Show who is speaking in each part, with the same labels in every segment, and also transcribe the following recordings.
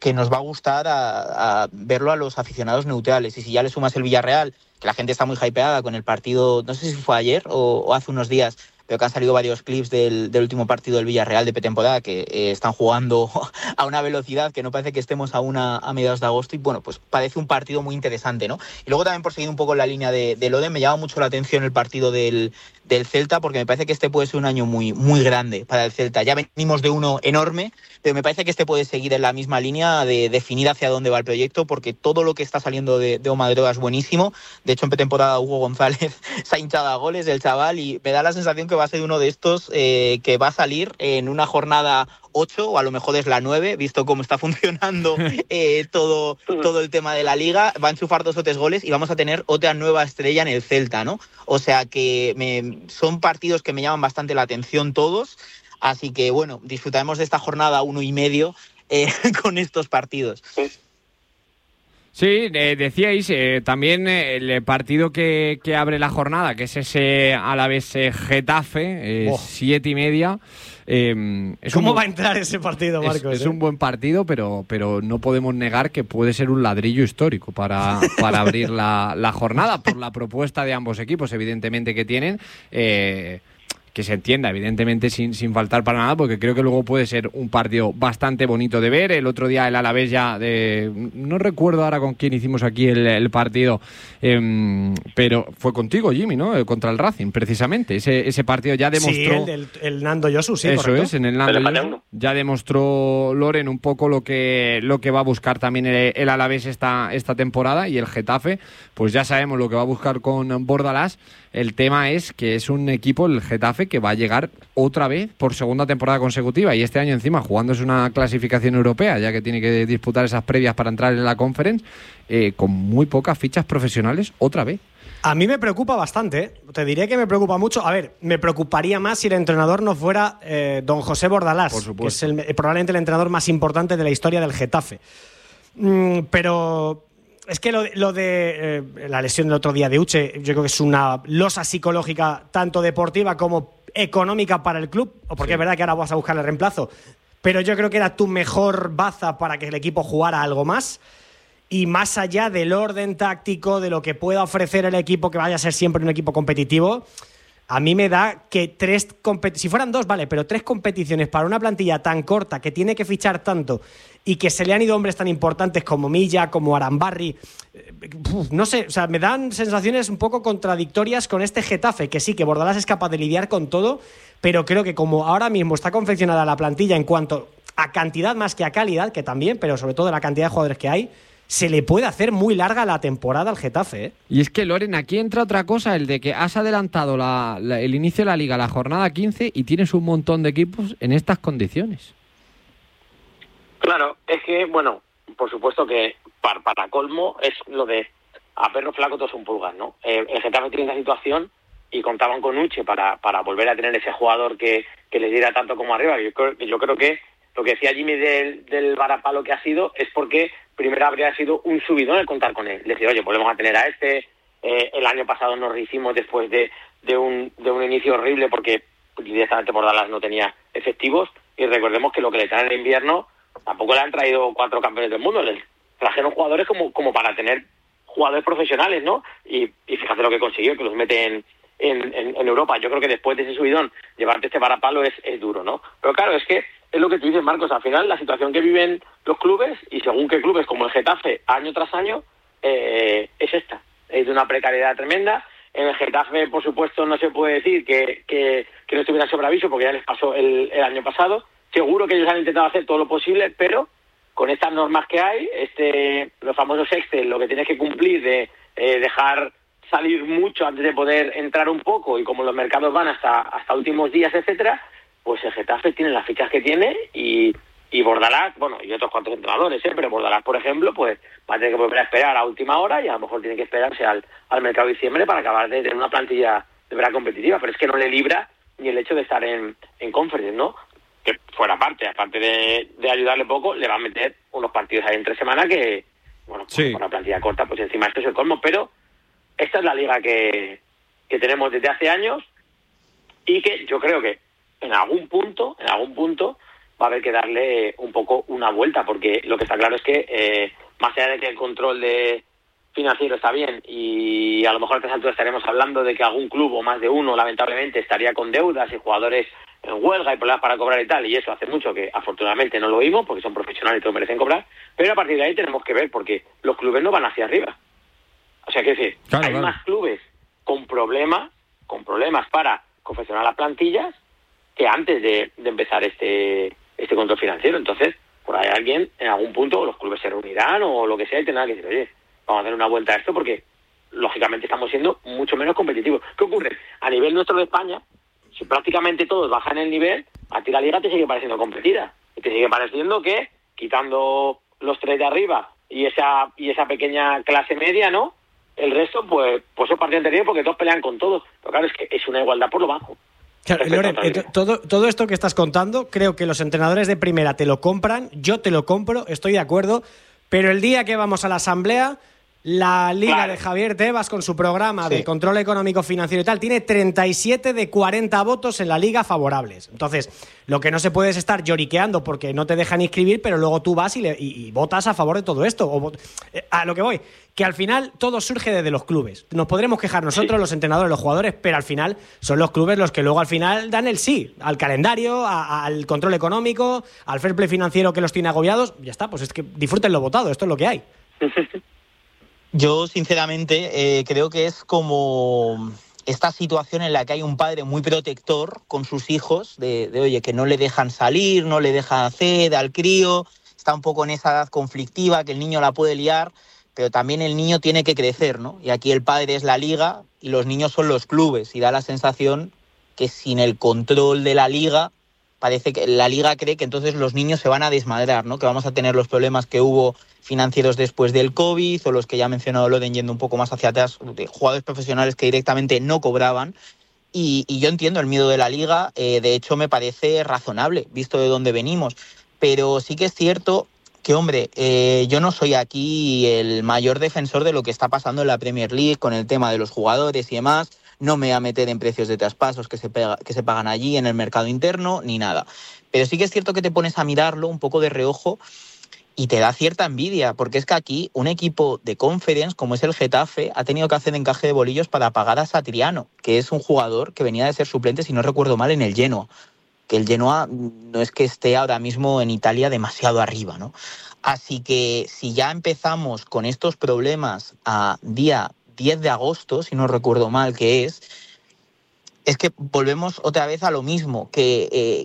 Speaker 1: que nos va a gustar a verlo a los aficionados neutrales. Y si ya le sumas el Villarreal, que la gente está muy hypeada con el partido, no sé si fue ayer o hace unos días, pero que han salido varios clips del último partido del Villarreal de pretemporada, que están jugando a una velocidad que no parece que estemos aún a mediados de agosto, y bueno, pues parece un partido muy interesante, ¿no? Y luego también, por seguir un poco en la línea de Lode, me llama mucho la atención el partido del Celta, porque me parece que este puede ser un año muy, muy grande para el Celta. Ya venimos de uno enorme, pero me parece que este puede seguir en la misma línea de definir hacia dónde va el proyecto, porque todo lo que está saliendo de Omadroa es buenísimo. De hecho, en pretemporada Hugo González se ha hinchado a goles, el chaval, y me da la sensación que va a ser uno de estos que va a salir en una jornada 8, o a lo mejor es la 9, visto cómo está funcionando todo el tema de la Liga. Va a enchufar 2 o 3 goles y vamos a tener otra nueva estrella en el Celta, ¿no? O sea que son partidos que me llaman bastante la atención todos, así que bueno, disfrutaremos de esta jornada 1,5 con estos partidos.
Speaker 2: Sí, decíais también el partido que abre la jornada, que es ese Alavés Getafe, 7:30.
Speaker 3: ¿Cómo va a entrar ese partido, Marcos?
Speaker 2: Es un buen partido, pero no podemos negar que puede ser un ladrillo histórico para abrir la jornada, por la propuesta de ambos equipos, evidentemente, que tienen. Que se entienda, evidentemente, sin faltar para nada, porque creo que luego puede ser un partido bastante bonito de ver. El otro día el Alavés no recuerdo ahora con quién hicimos aquí el partido, pero fue contigo, Jimmy, ¿no? Contra el Racing, precisamente. Ese partido ya demostró...
Speaker 3: Sí, el Nando Yosu, sí,
Speaker 2: eso
Speaker 3: correcto.
Speaker 2: Es, en el Nando Yosu. Ya demostró Loren un poco lo que va a buscar también el Alavés esta temporada, y el Getafe, pues ya sabemos lo que va a buscar con Bordalás. El tema es que es un equipo, el Getafe, que va a llegar otra vez por segunda temporada consecutiva, y este año encima jugándose una clasificación europea, ya que tiene que disputar esas previas para entrar en la Conference, con muy pocas fichas profesionales otra vez.
Speaker 3: A mí me preocupa bastante, te diré que me preocupa mucho. A ver, me preocuparía más si el entrenador no fuera don José Bordalás, que es probablemente el entrenador más importante de la historia del Getafe. Pero... es que lo de la lesión del otro día de Uche, yo creo que es una losa psicológica tanto deportiva como económica para el club, o porque es verdad que ahora vas a buscar el reemplazo, pero yo creo que era tu mejor baza para que el equipo jugara algo más, y más allá del orden táctico, de lo que pueda ofrecer el equipo, que vaya a ser siempre un equipo competitivo, a mí me da que si fueran 2, vale, pero 3 competiciones para una plantilla tan corta, que tiene que fichar tanto, y que se le han ido hombres tan importantes como Milla, como Arambarri, no sé, o sea, me dan sensaciones un poco contradictorias con este Getafe, que sí, que Bordalás es capaz de lidiar con todo, pero creo que como ahora mismo está confeccionada la plantilla en cuanto a cantidad más que a calidad, que también, pero sobre todo la cantidad de jugadores que hay, se le puede hacer muy larga la temporada al Getafe, ¿eh?
Speaker 2: Y es que, Loren, aquí entra otra cosa, el de que has adelantado el inicio de la Liga, la jornada 15, y tienes un montón de equipos en estas condiciones.
Speaker 4: Claro, es que, bueno, por supuesto que para colmo es lo de a perro flaco todos son pulgas, ¿no? El Getafe tiene esa situación y contaban con Uche para volver a tener ese jugador que les diera tanto como arriba. Yo creo que lo que decía Jimmy del varapalo que ha sido es porque primero habría sido un subidón el contar con él. Decir, oye, volvemos a tener a este. El año pasado nos rehicimos después de un inicio horrible porque directamente Bordalás no tenía efectivos, y recordemos que lo que le traen en invierno tampoco le han traído 4 campeones del mundo, les trajeron jugadores como para tener jugadores profesionales, ¿no? Y fíjate lo que consiguió, que los mete en Europa. Yo creo que después de ese subidón, llevarte este varapalo es duro, ¿no? Pero claro, es que es lo que tú dices, Marcos, al final la situación que viven los clubes, y según qué clubes, como el Getafe, año tras año, es esta. Es de una precariedad tremenda. En el Getafe, por supuesto, no se puede decir que no estuviera sobre aviso, porque ya les pasó el año pasado. Seguro que ellos han intentado hacer todo lo posible, pero con estas normas que hay, los famosos Excel, lo que tienes que cumplir de dejar salir mucho antes de poder entrar un poco, y como los mercados van hasta últimos días, etcétera, pues el Getafe tiene las fichas que tiene, y Bordalás, bueno, y otros cuantos entrenadores, pero Bordalás, por ejemplo, pues va a tener que volver a esperar a última hora, y a lo mejor tiene que esperarse al mercado de diciembre para acabar de tener una plantilla de verdad competitiva, pero es que no le libra ni el hecho de estar en Conference, ¿no? Que fuera aparte de ayudarle poco, le va a meter unos partidos ahí entre semana que, bueno, sí, con una plantilla corta, pues encima esto es el colmo, pero esta es la liga que tenemos desde hace años, y que yo creo que en algún punto va a haber que darle un poco una vuelta, porque lo que está claro es que más allá de que el control financiero está bien, y a lo mejor a estas alturas estaremos hablando de que algún club o más de uno lamentablemente estaría con deudas y jugadores en huelga y problemas para cobrar y tal, y eso hace mucho que afortunadamente no lo oímos porque son profesionales y todos merecen cobrar, pero a partir de ahí tenemos que ver, porque los clubes no van hacia arriba. O sea, que decir, hay más clubes con problemas para confeccionar las plantillas que antes de empezar este control financiero. Entonces, por ahí alguien, en algún punto, los clubes se reunirán o lo que sea y tendrán que decir, oye, vamos a dar una vuelta a esto porque, lógicamente, estamos siendo mucho menos competitivos. ¿Qué ocurre? A nivel nuestro de España, si prácticamente todos bajan el nivel, a ti la liga te sigue pareciendo competida. Y te sigue pareciendo que, quitando los 3 de arriba y esa pequeña clase media, ¿no? El resto, pues es partido anterior porque todos pelean con todos. Pero claro, es que es una igualdad por lo bajo.
Speaker 3: Claro, Loren, todo esto que estás contando, creo que los entrenadores de primera te lo compran, yo te lo compro, estoy de acuerdo, pero el día que vamos a la asamblea, la liga de Javier Tebas con su programa de control económico financiero y tal, tiene 37 de 40 votos en la liga favorables. Entonces, lo que no se puede es estar lloriqueando porque no te dejan inscribir, pero luego tú vas y votas a favor de todo esto. A lo que voy, que al final todo surge desde los clubes. Nos podremos quejar nosotros, los entrenadores, los jugadores, pero al final son los clubes los que luego al final dan el sí al calendario, al control económico, al fair play financiero que los tiene agobiados. Ya está, pues es que disfruten lo votado, esto es lo que hay.
Speaker 1: Yo, sinceramente, creo que es como esta situación en la que hay un padre muy protector con sus hijos, de oye, que no le dejan salir, no le dejan hacer al crío, está un poco en esa edad conflictiva, que el niño la puede liar, pero también el niño tiene que crecer, ¿no? Y aquí el padre es la liga y los niños son los clubes, y da la sensación que sin el control de la liga, parece que la liga cree que entonces los niños se van a desmadrar, ¿no? Que vamos a tener los problemas que hubo financieros después del COVID, o los que ya ha mencionado Loren yendo un poco más hacia atrás, de jugadores profesionales que directamente no cobraban. Y yo entiendo el miedo de la liga, de hecho me parece razonable, visto de dónde venimos. Pero sí que es cierto que, hombre, yo no soy aquí el mayor defensor de lo que está pasando en la Premier League con el tema de los jugadores y demás. No me voy a meter en precios de traspasos que se pagan allí en el mercado interno, ni nada. Pero sí que es cierto que te pones a mirarlo un poco de reojo y te da cierta envidia, porque es que aquí un equipo de Conference, como es el Getafe, ha tenido que hacer encaje de bolillos para pagar a Satriano, que es un jugador que venía de ser suplente, si no recuerdo mal, en el Genoa. Que el Genoa no es que esté ahora mismo en Italia demasiado arriba, ¿no? Así que si ya empezamos con estos problemas a día 10 de agosto, si no recuerdo mal que es que volvemos otra vez a lo mismo, que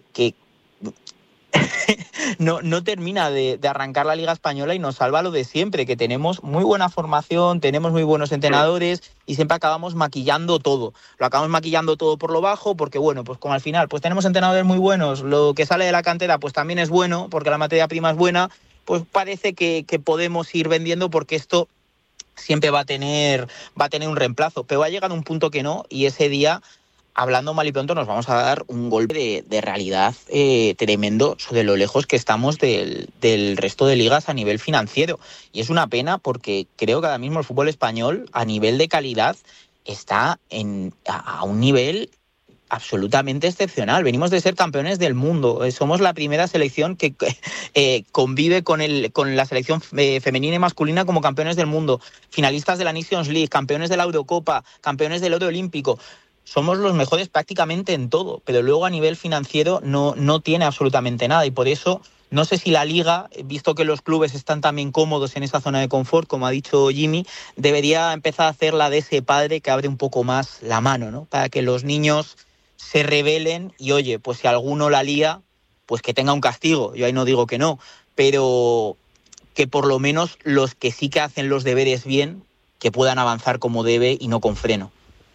Speaker 1: no termina de arrancar la Liga Española y nos salva lo de siempre, que tenemos muy buena formación, tenemos muy buenos entrenadores y siempre acabamos maquillando todo. Lo acabamos maquillando todo por lo bajo porque, bueno, pues como al final pues tenemos entrenadores muy buenos, lo que sale de la cantera pues también es bueno porque la materia prima es buena, pues parece que podemos ir vendiendo porque esto siempre va a tener un reemplazo. Pero ha llegado un punto que no, y ese día, hablando mal y pronto, nos vamos a dar un golpe de realidad tremendo sobre lo lejos que estamos del resto de ligas a nivel financiero. Y es una pena porque creo que ahora mismo el fútbol español, a nivel de calidad, está a un nivel absolutamente excepcional. Venimos de ser campeones del mundo. Somos la primera selección que convive con la selección femenina y masculina como campeones del mundo. Finalistas de la Nations League, campeones de la Eurocopa, campeones del oro olímpico. Somos los mejores prácticamente en todo, pero luego a nivel financiero no tiene absolutamente nada, y por eso no sé si la Liga, visto que los clubes están también cómodos en esa zona de confort, como ha dicho Jimmy, debería empezar a hacer la de ese padre que abre un poco más la mano, ¿no? Para que los niños se rebelen y, oye, pues si alguno la lía, pues que tenga un castigo. Yo ahí no digo que no, pero que por lo menos los que sí que hacen los deberes bien, que puedan avanzar como debe y no con freno.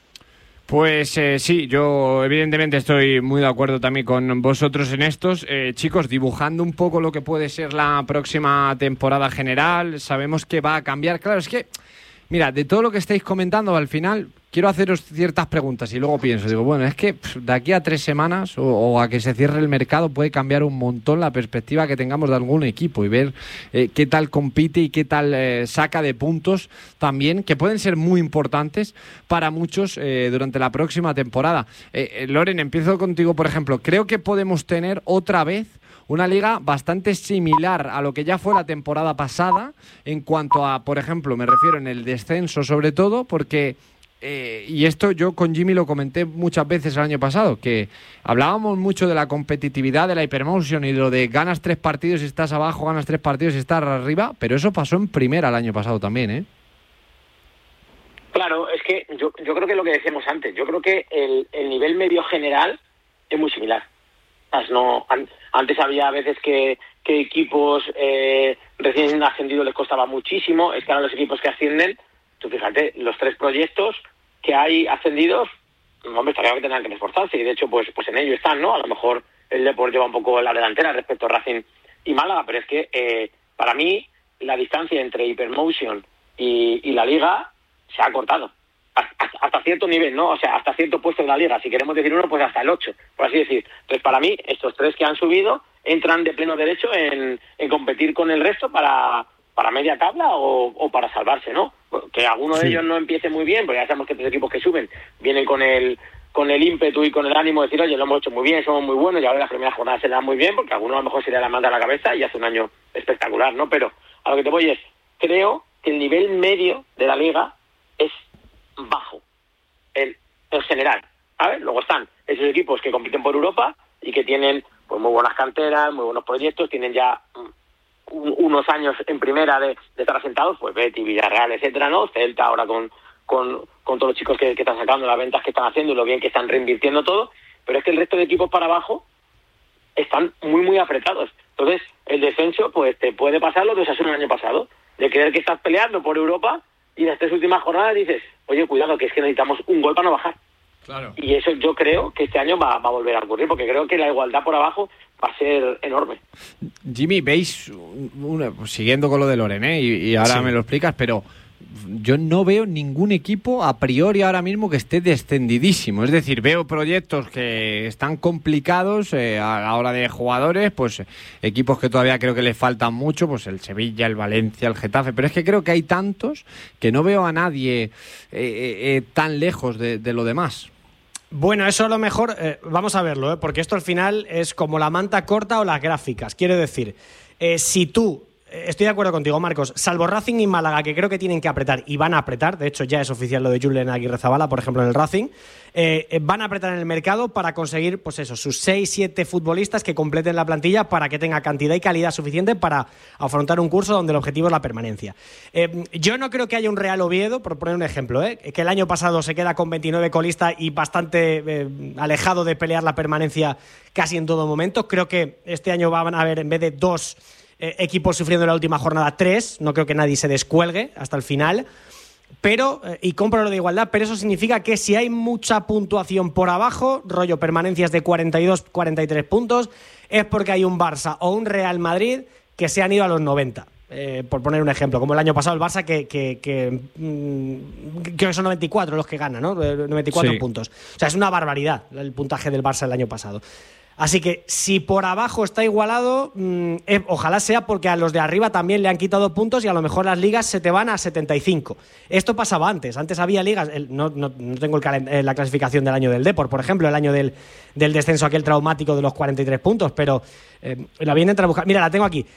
Speaker 2: Pues sí, yo evidentemente estoy muy de acuerdo también con vosotros en estos. Chicos, dibujando un poco lo que puede ser la próxima temporada general, sabemos que va a cambiar. Claro, es que, mira, de todo lo que estáis comentando, al final quiero haceros ciertas preguntas y luego pienso, digo, bueno, es que de aquí a 3 semanas o a que se cierre el mercado puede cambiar un montón la perspectiva que tengamos de algún equipo y ver qué tal compite y qué tal saca de puntos también, que pueden ser muy importantes para muchos durante la próxima temporada. Loren, empiezo contigo, por ejemplo. Creo que podemos tener otra vez una liga bastante similar a lo que ya fue la temporada pasada en cuanto a, por ejemplo, me refiero en el descenso sobre todo, porque y esto yo con Jimmy lo comenté muchas veces el año pasado, que hablábamos mucho de la competitividad de la Hypermotion y de lo de ganas 3 partidos y estás abajo, ganas 3 partidos y estás arriba, pero eso pasó en primera el año pasado también, ¿eh?
Speaker 4: Claro, es que yo creo que lo que decíamos antes, yo creo que el nivel medio general es muy similar. Antes había veces que equipos recién ascendidos les costaba muchísimo, es que ahora los equipos que ascienden, tú fíjate, los 3 proyectos que hay ascendidos, hombre, está claro que tendrán que esforzarse y de hecho pues en ello están, ¿no? A lo mejor el Depor lleva un poco la delantera respecto a Racing y Málaga, pero es que para mí la distancia entre Hypermotion y la Liga se ha cortado hasta cierto nivel, ¿no? O sea, hasta cierto puesto de la Liga, si queremos decir uno, pues hasta el 8, por así decir. Entonces, para mí, estos 3 que han subido entran de pleno derecho en competir con el resto para media tabla o para salvarse, ¿no? Que alguno de ellos no empiece muy bien, porque ya sabemos que estos equipos que suben vienen con el ímpetu y con el ánimo de decir, oye, lo hemos hecho muy bien, somos muy buenos, y ahora las primeras jornadas se le dan muy bien, porque alguno a lo mejor se le da la manta a la cabeza y hace un año espectacular, ¿no? Pero a lo que te voy es, creo que el nivel medio de la Liga es bajo, en general, ¿sabes? Luego están esos equipos que compiten por Europa y que tienen pues muy buenas canteras, muy buenos proyectos, tienen ya unos años en primera de estar asentados, pues Betis, Villarreal, etcétera, ¿no? Celta ahora con todos los chicos que están sacando, las ventas que están haciendo y lo bien que están reinvirtiendo todo, pero es que el resto de equipos para abajo están muy, muy apretados. Entonces, el descenso, pues te puede pasar lo que se hace el año pasado, de creer que estás peleando por Europa y en las 3 últimas jornadas dices, oye, cuidado, que es que necesitamos un gol para no bajar.
Speaker 2: Claro.
Speaker 4: Y eso yo creo que este año va a volver a ocurrir, porque creo que la igualdad por abajo va a ser enorme.
Speaker 2: Jimmy, veis, siguiendo con lo de Loren, y ahora me lo explicas, pero yo no veo ningún equipo a priori ahora mismo que esté descendidísimo. Es decir, veo proyectos que están complicados a la hora de jugadores, pues equipos que todavía creo que les faltan mucho, pues el Sevilla, el Valencia, el Getafe, pero es que creo que hay tantos que no veo a nadie tan lejos de lo demás.
Speaker 3: Bueno, eso a lo mejor, vamos a verlo, porque esto al final es como la manta corta o las gráficas. Quiero decir, si tú, estoy de acuerdo contigo, Marcos, salvo Racing y Málaga, que creo que tienen que apretar y van a apretar, de hecho ya es oficial lo de Julen Aguirrezabala, por ejemplo, en el Racing, van a apretar en el mercado para conseguir, pues eso, sus 6-7 futbolistas que completen la plantilla para que tenga cantidad y calidad suficiente para afrontar un curso donde el objetivo es la permanencia. Yo no creo que haya un Real Oviedo, por poner un ejemplo, que el año pasado se queda con 29 colistas y bastante alejado de pelear la permanencia casi en todo momento. Creo que este año van a haber, en vez de 2 equipos sufriendo en la última jornada, 3, no creo que nadie se descuelgue hasta el final. Pero, y compro lo de igualdad, pero eso significa que si hay mucha puntuación por abajo, rollo permanencias de 42, 43 puntos, es porque hay un Barça o un Real Madrid que se han ido a los 90. Por poner un ejemplo, como el año pasado el Barça que son 94 los que ganan, ¿no? 94 puntos. O sea, es una barbaridad el puntaje del Barça el año pasado. Así que si por abajo está igualado, ojalá sea porque a los de arriba también le han quitado puntos y a lo mejor las ligas se te van a 75. Esto pasaba antes. Antes había ligas, no tengo la clasificación del año del Depor, por ejemplo, el año del descenso aquel traumático de los 43 puntos, pero la voy a intentar buscar. Mira, la tengo aquí.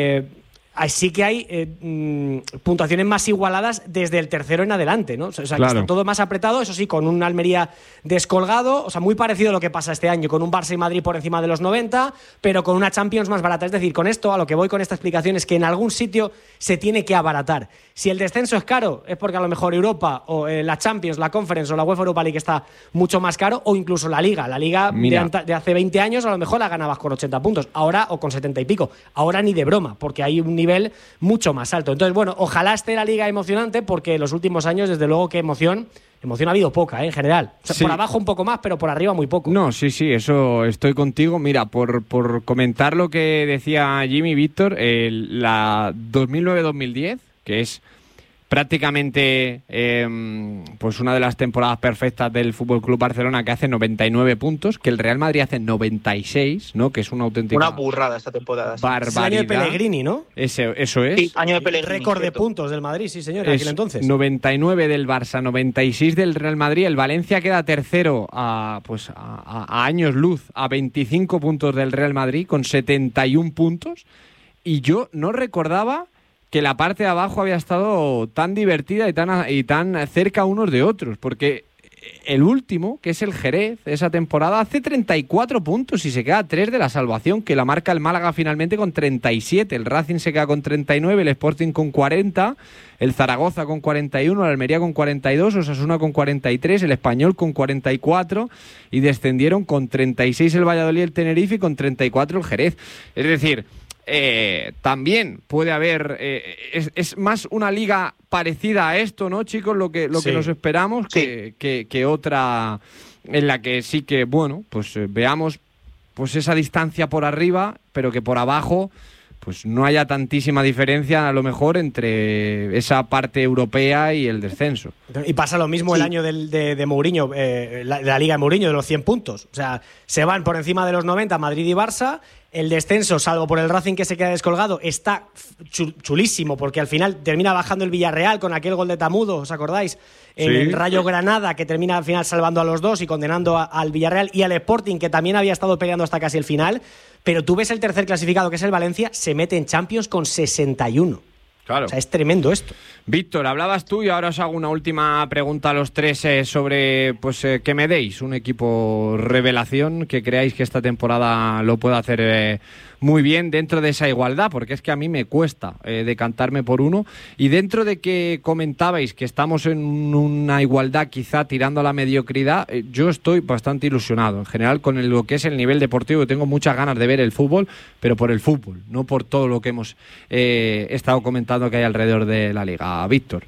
Speaker 3: Sí que hay puntuaciones más igualadas desde el tercero en adelante, ¿no? O sea, claro, que está todo más apretado, eso sí, con un Almería descolgado, o sea, muy parecido a lo que pasa este año, con un Barça y Madrid por encima de los 90, pero con una Champions más barata. Es decir, con esto, a lo que voy con esta explicación es que en algún sitio se tiene que abaratar. Si el descenso es caro, es porque a lo mejor Europa o la Champions, la Conference o la UEFA Europa League está mucho más caro, o incluso la Liga. La Liga de hace 20 años a lo mejor la ganabas con 80 puntos, ahora o con 70 y pico. Ahora ni de broma, porque hay un nivel mucho más alto. Entonces, bueno, ojalá esté la Liga emocionante, porque en los últimos años, desde luego que emoción ha habido poca, en general. O sea, sí, por abajo un poco más, pero por arriba muy poco.
Speaker 2: No, sí, eso estoy contigo. Mira, por comentar lo que decía Jimmy, Víctor, la 2009-2010, que es prácticamente pues una de las temporadas perfectas del FC Barcelona, que hace 99 puntos, que el Real Madrid hace 96, ¿no? Que es una auténtica...
Speaker 1: Una burrada esta temporada. Sí.
Speaker 2: Barbaridad.
Speaker 3: Es el año de Pellegrini, ¿no?
Speaker 2: Eso es.
Speaker 1: Sí, año de Pellegrini.
Speaker 3: Récord de puntos del Madrid, sí, señor, en aquel entonces.
Speaker 2: 99 del Barça, 96 del Real Madrid. El Valencia queda tercero a años luz, a 25 puntos del Real Madrid, con 71 puntos. Y yo no recordaba que la parte de abajo había estado tan divertida y tan cerca unos de otros, porque el último, que es el Jerez, esa temporada, hace 34 puntos y se queda a 3 de la salvación, que la marca el Málaga finalmente con 37, el Racing se queda con 39, el Sporting con 40, el Zaragoza con 41, el Almería con 42, Osasuna con 43, el Español con 44 y descendieron con 36 el Valladolid y el Tenerife y con 34 el Jerez. Es decir... también puede haber es más una liga parecida a esto, ¿no, chicos? Lo que nos esperamos,
Speaker 1: sí.
Speaker 2: que otra en la que sí que, bueno, pues veamos pues esa distancia por arriba, pero que por abajo pues no haya tantísima diferencia a lo mejor entre esa parte europea y el descenso.
Speaker 3: Y pasa lo mismo el año de Mourinho, la Liga de Mourinho, de los 100 puntos. O sea, se van por encima de los 90 Madrid y Barça. El descenso, salvo por el Racing que se queda descolgado, está chulísimo, porque al final termina bajando el Villarreal con aquel gol de Tamudo, ¿os acordáis? El Rayo Granada, que termina al final salvando a los dos y condenando al Villarreal, y al Sporting, que también había estado peleando hasta casi el final. Pero tú ves el tercer clasificado, que es el Valencia, se mete en Champions con 61.
Speaker 2: Claro.
Speaker 3: O sea, es tremendo esto.
Speaker 2: Víctor, hablabas tú y ahora os hago una última pregunta a los tres sobre que me deis un equipo revelación que creáis que esta temporada lo pueda hacer muy bien dentro de esa igualdad, porque es que a mí me cuesta decantarme por uno. Y dentro de que comentabais que estamos en una igualdad quizá tirando a la mediocridad, yo estoy bastante ilusionado en general con lo que es el nivel deportivo. Tengo muchas ganas de ver el fútbol, pero por el fútbol, no por todo lo que hemos estado comentando que hay alrededor de la liga. Víctor.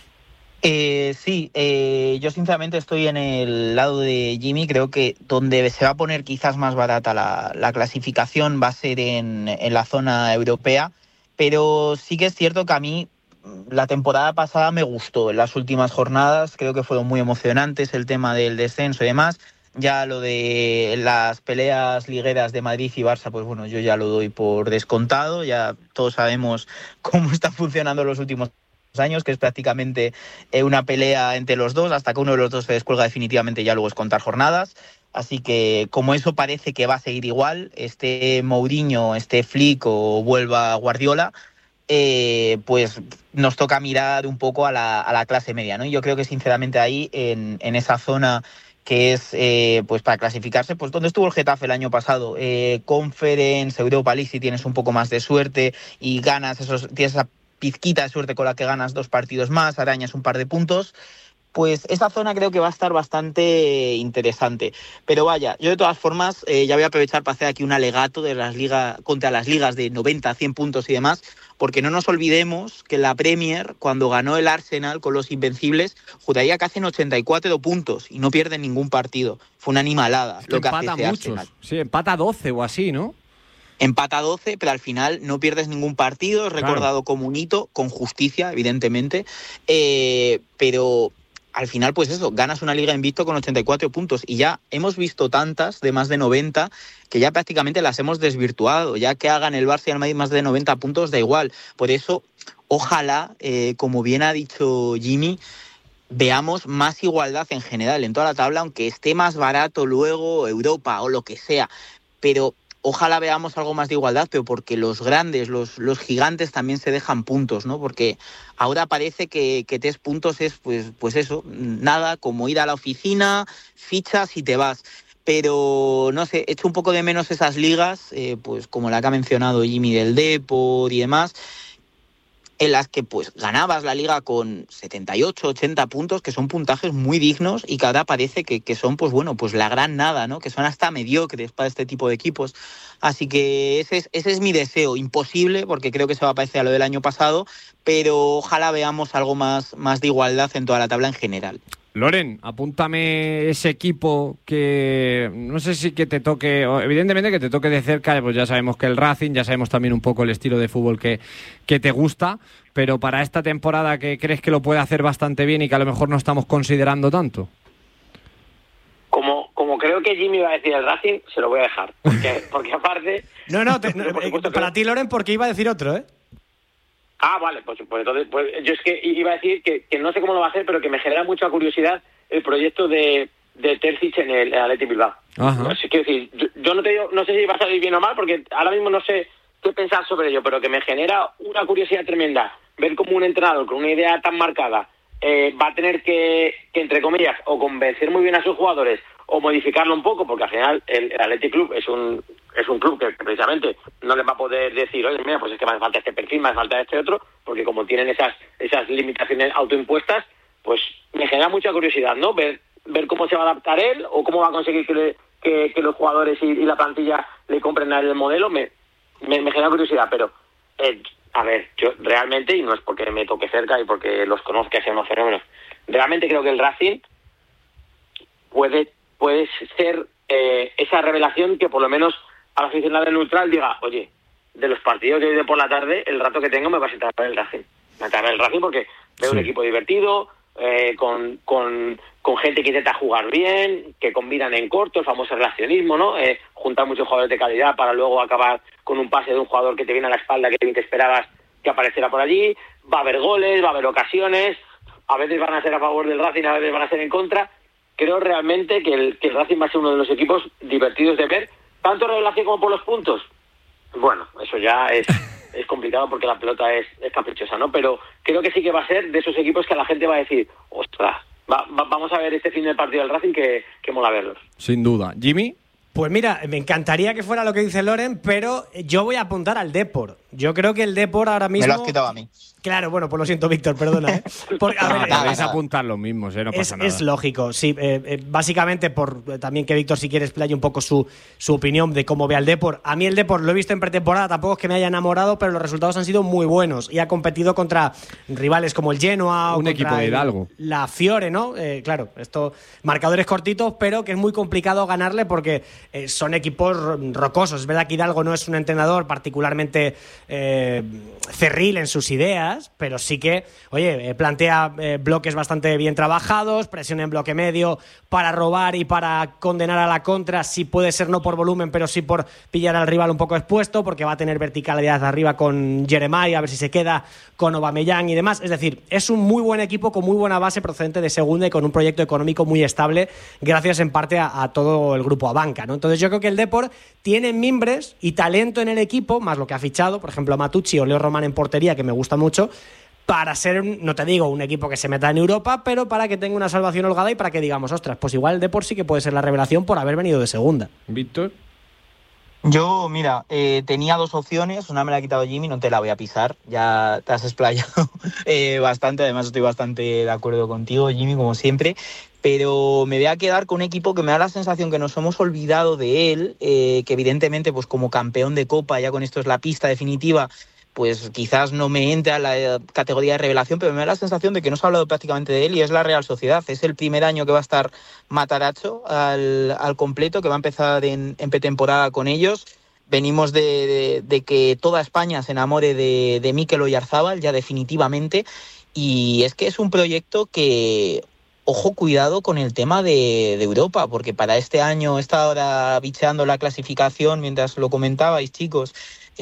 Speaker 1: Sí, yo sinceramente estoy en el lado de Jimmy. Creo que donde se va a poner quizás más barata la clasificación va a ser en la zona europea, pero sí que es cierto que a mí la temporada pasada me gustó. En las últimas jornadas creo que fueron muy emocionantes el tema del descenso y demás. Ya lo de las peleas ligueras de Madrid y Barça, pues bueno, yo ya lo doy por descontado. Ya todos sabemos cómo está funcionando los últimos años, que es prácticamente una pelea entre los dos, hasta que uno de los dos se descuelga definitivamente, ya luego es contar jornadas. Así que como eso parece que va a seguir igual, esté Mourinho, esté Flick o vuelva Guardiola, pues nos toca mirar un poco a la clase media, ¿no? Y yo creo que sinceramente ahí, en esa zona que es pues para clasificarse, pues donde estuvo el Getafe el año pasado, Conference, Europa League, si tienes un poco más de suerte y ganas tienes esa pizquita de suerte con la que ganas 2 partidos más, arañas un par de puntos, pues esa zona creo que va a estar bastante interesante. Pero vaya, yo de todas formas ya voy a aprovechar para hacer aquí un alegato de las ligas contra las ligas de 90, 100 puntos y demás, porque no nos olvidemos que la Premier, cuando ganó el Arsenal con los Invencibles, juraría que hacen 84 puntos y no pierden ningún partido. Fue una animalada
Speaker 2: es que
Speaker 1: lo que
Speaker 2: empata
Speaker 1: hace ese
Speaker 2: muchos.
Speaker 1: Arsenal.
Speaker 2: Sí, empata 12 o así, ¿no?
Speaker 1: Empata 12, pero al final no pierdes ningún partido, es recordado como un hito, con justicia, evidentemente, pero al final, pues eso, ganas una liga invicto con 84 puntos y ya hemos visto tantas de más de 90 que ya prácticamente las hemos desvirtuado. Ya que hagan el Barça y el Madrid más de 90 puntos, da igual. Por eso, ojalá, como bien ha dicho Jimmy, veamos más igualdad en general en toda la tabla, aunque esté más barato luego Europa o lo que sea, pero ojalá veamos algo más de igualdad, pero porque los grandes, los gigantes también se dejan puntos, ¿no? Porque ahora parece que 3 puntos es, pues eso, nada, como ir a la oficina, fichas y te vas. Pero, no sé, echo un poco de menos esas ligas, pues como la que ha mencionado Jimmy del Depor y demás, en las que pues ganabas la liga con 78, 80 puntos, que son puntajes muy dignos y que ahora parece que son, pues bueno, pues la gran nada, ¿no? Que son hasta mediocres para este tipo de equipos. Así que ese es mi deseo. Imposible, porque creo que se va a parecer a lo del año pasado, pero ojalá veamos algo más de igualdad en toda la tabla en general.
Speaker 2: Loren, apúntame ese equipo que no sé si que te toque, evidentemente que te toque de cerca, pues ya sabemos que el Racing, ya sabemos también un poco el estilo de fútbol que te gusta, pero para esta temporada que crees que lo puede hacer bastante bien y que a lo mejor no estamos considerando tanto.
Speaker 4: Como creo que Jimmy va a decir el Racing, se lo voy a dejar, porque aparte...
Speaker 3: Para ti, Loren, porque iba a decir otro, ¿eh?
Speaker 4: Ah, vale, pues entonces yo es que iba a decir que no sé cómo lo va a hacer, pero que me genera mucha curiosidad el proyecto de Terzic en el Athletic Bilbao.
Speaker 2: Ajá.
Speaker 4: No sé, quiero decir, yo no te digo, no sé si va a salir bien o mal, porque ahora mismo no sé qué pensar sobre ello, pero que me genera una curiosidad tremenda ver cómo un entrenador con una idea tan marcada va a tener que, entre comillas, o convencer muy bien a sus jugadores o modificarlo un poco, porque al final el Athletic Club es un club que precisamente no les va a poder decir, oye, mira, pues es que me hace falta este perfil, me hace falta este otro, porque como tienen esas limitaciones autoimpuestas, pues me genera mucha curiosidad, ¿no? Ver cómo se va a adaptar él o cómo va a conseguir que los jugadores y la plantilla le compren a él el modelo, me genera curiosidad, pero a ver, yo realmente, y no es porque me toque cerca y porque los conozca y sean unos fenómenos, realmente creo que el Racing puede ser esa revelación que por lo menos al aficionado neutral diga, oye, de los partidos de hoy de por la tarde, el rato que tengo me va a sentar el Racing. Me va a el Racing porque veo un equipo divertido, con gente que intenta jugar bien, que combinan en corto, el famoso relacionismo, ¿no? Juntar muchos jugadores de calidad para luego acabar con un pase de un jugador que te viene a la espalda que ni te esperabas que apareciera por allí. Va a haber goles, va a haber ocasiones, a veces van a ser a favor del Racing, a veces van a ser en contra. Creo realmente que el Racing va a ser uno de los equipos divertidos de ver, tanto en relación como por los puntos. Bueno, eso ya es complicado porque la pelota es caprichosa, ¿no? Pero creo que sí que va a ser de esos equipos que la gente va a decir, ostras, vamos a ver este fin del partido del Racing que mola verlos.
Speaker 2: Sin duda. ¿Jimmy?
Speaker 3: Pues mira, me encantaría que fuera lo que dice Loren, pero yo voy a apuntar al Depor. Yo creo que el Depor ahora mismo...
Speaker 1: Me lo has quitado a mí.
Speaker 3: Claro, bueno, pues lo siento, Víctor, perdona, ¿eh? Porque,
Speaker 2: vais a apuntar lo mismo, no pasa nada.
Speaker 3: Es lógico, sí. Básicamente, por también que Víctor, si quiere, explaye un poco su opinión de cómo ve al Depor. A mí el Depor lo he visto en pretemporada, tampoco es que me haya enamorado, pero los resultados han sido muy buenos y ha competido contra rivales como el Genoa
Speaker 2: un
Speaker 3: o
Speaker 2: equipo de Hidalgo.
Speaker 3: La Fiore, ¿no? Claro, esto marcadores cortitos, pero que es muy complicado ganarle porque son equipos rocosos. Es verdad que Hidalgo no es un entrenador particularmente cerril en sus ideas, pero sí que, oye, plantea bloques bastante bien trabajados, presión en bloque medio para robar y para condenar a la contra, si puede ser no por volumen, pero sí por pillar al rival un poco expuesto, porque va a tener verticalidad arriba con Jeremiah, a ver si se queda con Aubameyang y demás. Es decir, es un muy buen equipo con muy buena base procedente de segunda y con un proyecto económico muy estable, gracias en parte a todo el grupo Abanca, ¿no? Entonces yo creo que el Depor tiene mimbres y talento en el equipo, más lo que ha fichado, por ejemplo a Matucci o Leo Román en portería, que me gusta mucho, para ser, no te digo un equipo que se meta en Europa, pero para que tenga una salvación holgada y para que digamos, ostras, pues igual el Depor sí que puede ser la revelación por haber venido de segunda.
Speaker 2: Víctor.
Speaker 1: Yo, mira, tenía dos opciones, una me la ha quitado Jimmy, no te la voy a pisar, ya te has explayado bastante, además estoy bastante de acuerdo contigo, Jimmy, como siempre, pero me voy a quedar con un equipo que me da la sensación que nos hemos olvidado de él, que evidentemente, pues como campeón de Copa, ya con esto es la pista definitiva, pues quizás no me entra a la categoría de revelación, pero me da la sensación de que no se ha hablado prácticamente de él y es la Real Sociedad. Es el primer año que va a estar Matarazzo al completo, que va a empezar en pretemporada con ellos. Venimos de que toda España se enamore de Mikel Oyarzábal ya definitivamente, y es que es un proyecto que... Ojo, cuidado con el tema de Europa, porque para este año está ahora bicheando la clasificación, mientras lo comentabais, chicos,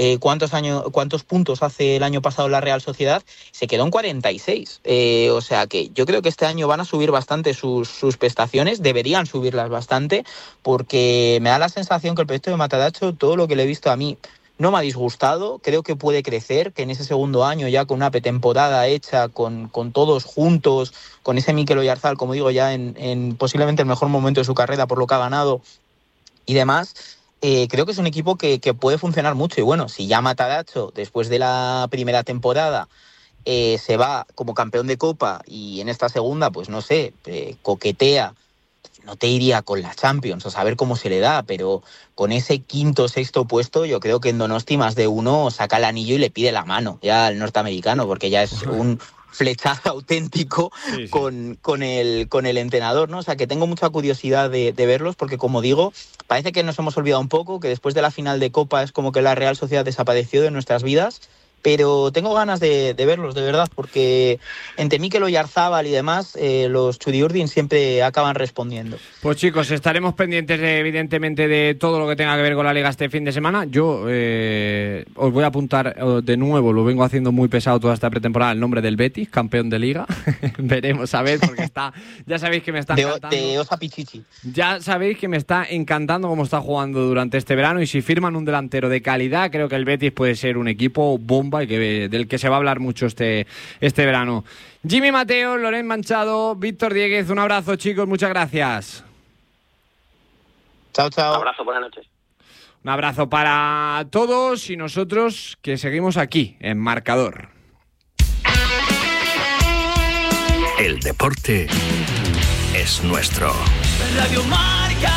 Speaker 1: cuántos puntos hace el año pasado la Real Sociedad, se quedó en 46. O sea que yo creo que este año van a subir bastante sus prestaciones, deberían subirlas bastante, porque me da la sensación que el proyecto de Matarazzo, todo lo que le he visto a mí, no me ha disgustado, creo que puede crecer, que en ese segundo año ya con una pretemporada hecha, con todos juntos, con ese Mikel Oyarzabal, como digo, ya en posiblemente el mejor momento de su carrera por lo que ha ganado y demás, creo que es un equipo que puede funcionar mucho. Y bueno, si ya Matarazzo, después de la primera temporada, se va como campeón de Copa y en esta segunda, pues no sé, coquetea, no te iría con la Champions, a saber cómo se le da, pero con ese quinto o sexto puesto yo creo que en Donosti más de uno saca el anillo y le pide la mano ya al norteamericano, porque ya es flechazo auténtico con el entrenador, ¿no? O sea, que tengo mucha curiosidad de verlos, porque, como digo, parece que nos hemos olvidado un poco, que después de la final de Copa es como que la Real Sociedad desapareció de nuestras vidas. Pero tengo ganas de verlos, de verdad, porque entre Mikel Oyarzabal y demás, los Txuri-Urdin siempre acaban respondiendo.
Speaker 2: Pues chicos, estaremos pendientes evidentemente de todo lo que tenga que ver con la Liga este fin de semana. Yo os voy a apuntar de nuevo, lo vengo haciendo muy pesado toda esta pretemporada, el nombre del Betis, campeón de Liga. Veremos a ver, porque ya sabéis que me está encantando.
Speaker 1: De Osa Pichichi.
Speaker 2: Ya sabéis que me está encantando cómo está jugando durante este verano, y si firman un delantero de calidad, creo que el Betis puede ser un equipo bomba y del que se va a hablar mucho este verano. Jimmy Mateo, Loren Manchado, Víctor Dieguez, un abrazo, chicos, muchas gracias.
Speaker 1: Chao, chao.
Speaker 4: Un abrazo, buenas noches.
Speaker 2: Un abrazo para todos, y nosotros que seguimos aquí en Marcador.
Speaker 5: El deporte es nuestro.
Speaker 6: Radio Marca.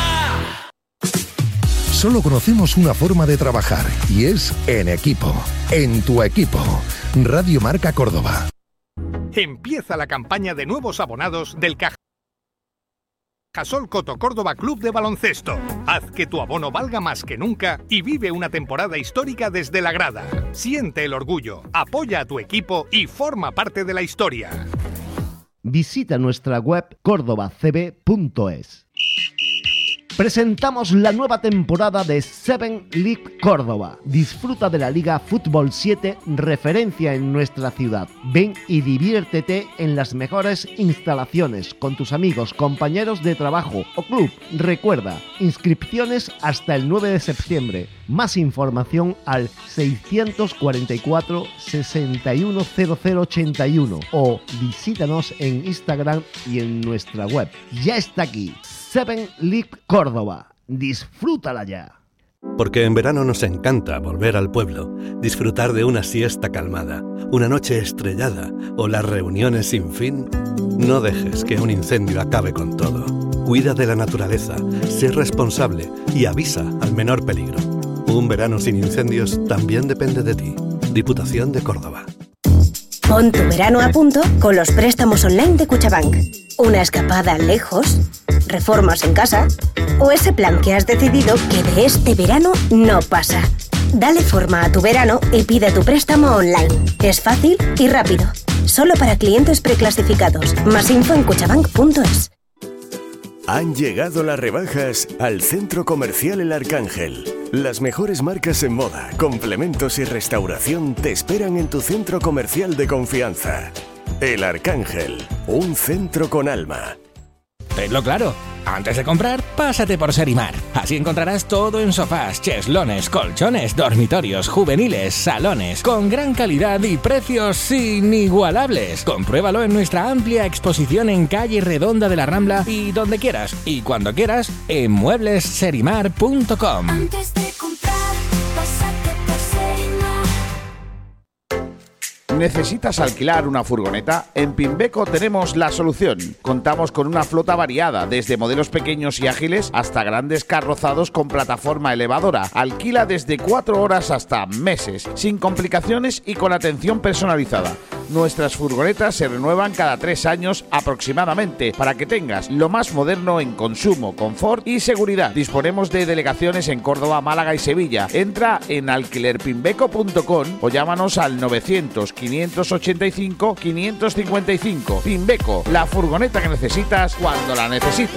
Speaker 7: Solo conocemos una forma de trabajar, y es en equipo. En tu equipo. Radio Marca Córdoba.
Speaker 8: Empieza la campaña de nuevos abonados del Cajasol Coto Córdoba Club de Baloncesto. Haz que tu abono valga más que nunca y vive una temporada histórica desde la grada. Siente el orgullo, apoya a tu equipo y forma parte de la historia.
Speaker 9: Visita nuestra web cordobacb.es. Presentamos la nueva temporada de 7 League Córdoba. Disfruta de la Liga Fútbol 7, referencia en nuestra ciudad. Ven y diviértete en las mejores instalaciones con tus amigos, compañeros de trabajo o club. Recuerda, inscripciones hasta el 9 de septiembre. Más información al 644 610081 o visítanos en Instagram y en nuestra web. Ya está aquí. 7 League Córdoba. Disfrútala ya.
Speaker 5: Porque en verano nos encanta volver al pueblo, disfrutar de una siesta calmada, una noche estrellada o las reuniones sin fin. No dejes que un incendio acabe con todo. Cuida de la naturaleza, sé responsable y avisa al menor peligro. Un verano sin incendios también depende de ti. Diputación de Córdoba.
Speaker 10: Pon tu verano a punto con los préstamos online de Cuchabank. Una escapada lejos, reformas en casa o ese plan que has decidido que de este verano no pasa. Dale forma a tu verano y pide tu préstamo online. Es fácil y rápido. Solo para clientes preclasificados. Más info en cuchabank.es.
Speaker 11: Han llegado las rebajas al Centro Comercial El Arcángel. Las mejores marcas en moda, complementos y restauración te esperan en tu centro comercial de confianza. El Arcángel, un centro con alma.
Speaker 12: Tenlo claro, antes de comprar, pásate por Serimar. Así encontrarás todo en sofás, cheslaones, colchones, dormitorios, juveniles, salones, con gran calidad y precios inigualables. Compruébalo en nuestra amplia exposición en calle Redonda de la Rambla y donde quieras y cuando quieras en mueblesserimar.com.
Speaker 6: Antes de comprar, pásate por Serimar.
Speaker 13: ¿Necesitas alquilar una furgoneta? En Pimbeco tenemos la solución. Contamos con una flota variada, desde modelos pequeños y ágiles hasta grandes carrozados con plataforma elevadora. Alquila desde 4 horas hasta meses, sin complicaciones y con atención personalizada. Nuestras furgonetas se renuevan cada 3 años aproximadamente, para que tengas lo más moderno en consumo, confort y seguridad. Disponemos de delegaciones en Córdoba, Málaga y Sevilla. Entra en alquilerpimbeco.com o llámanos al 900-585-555. Pimbeco, la furgoneta que necesitas cuando la necesitas.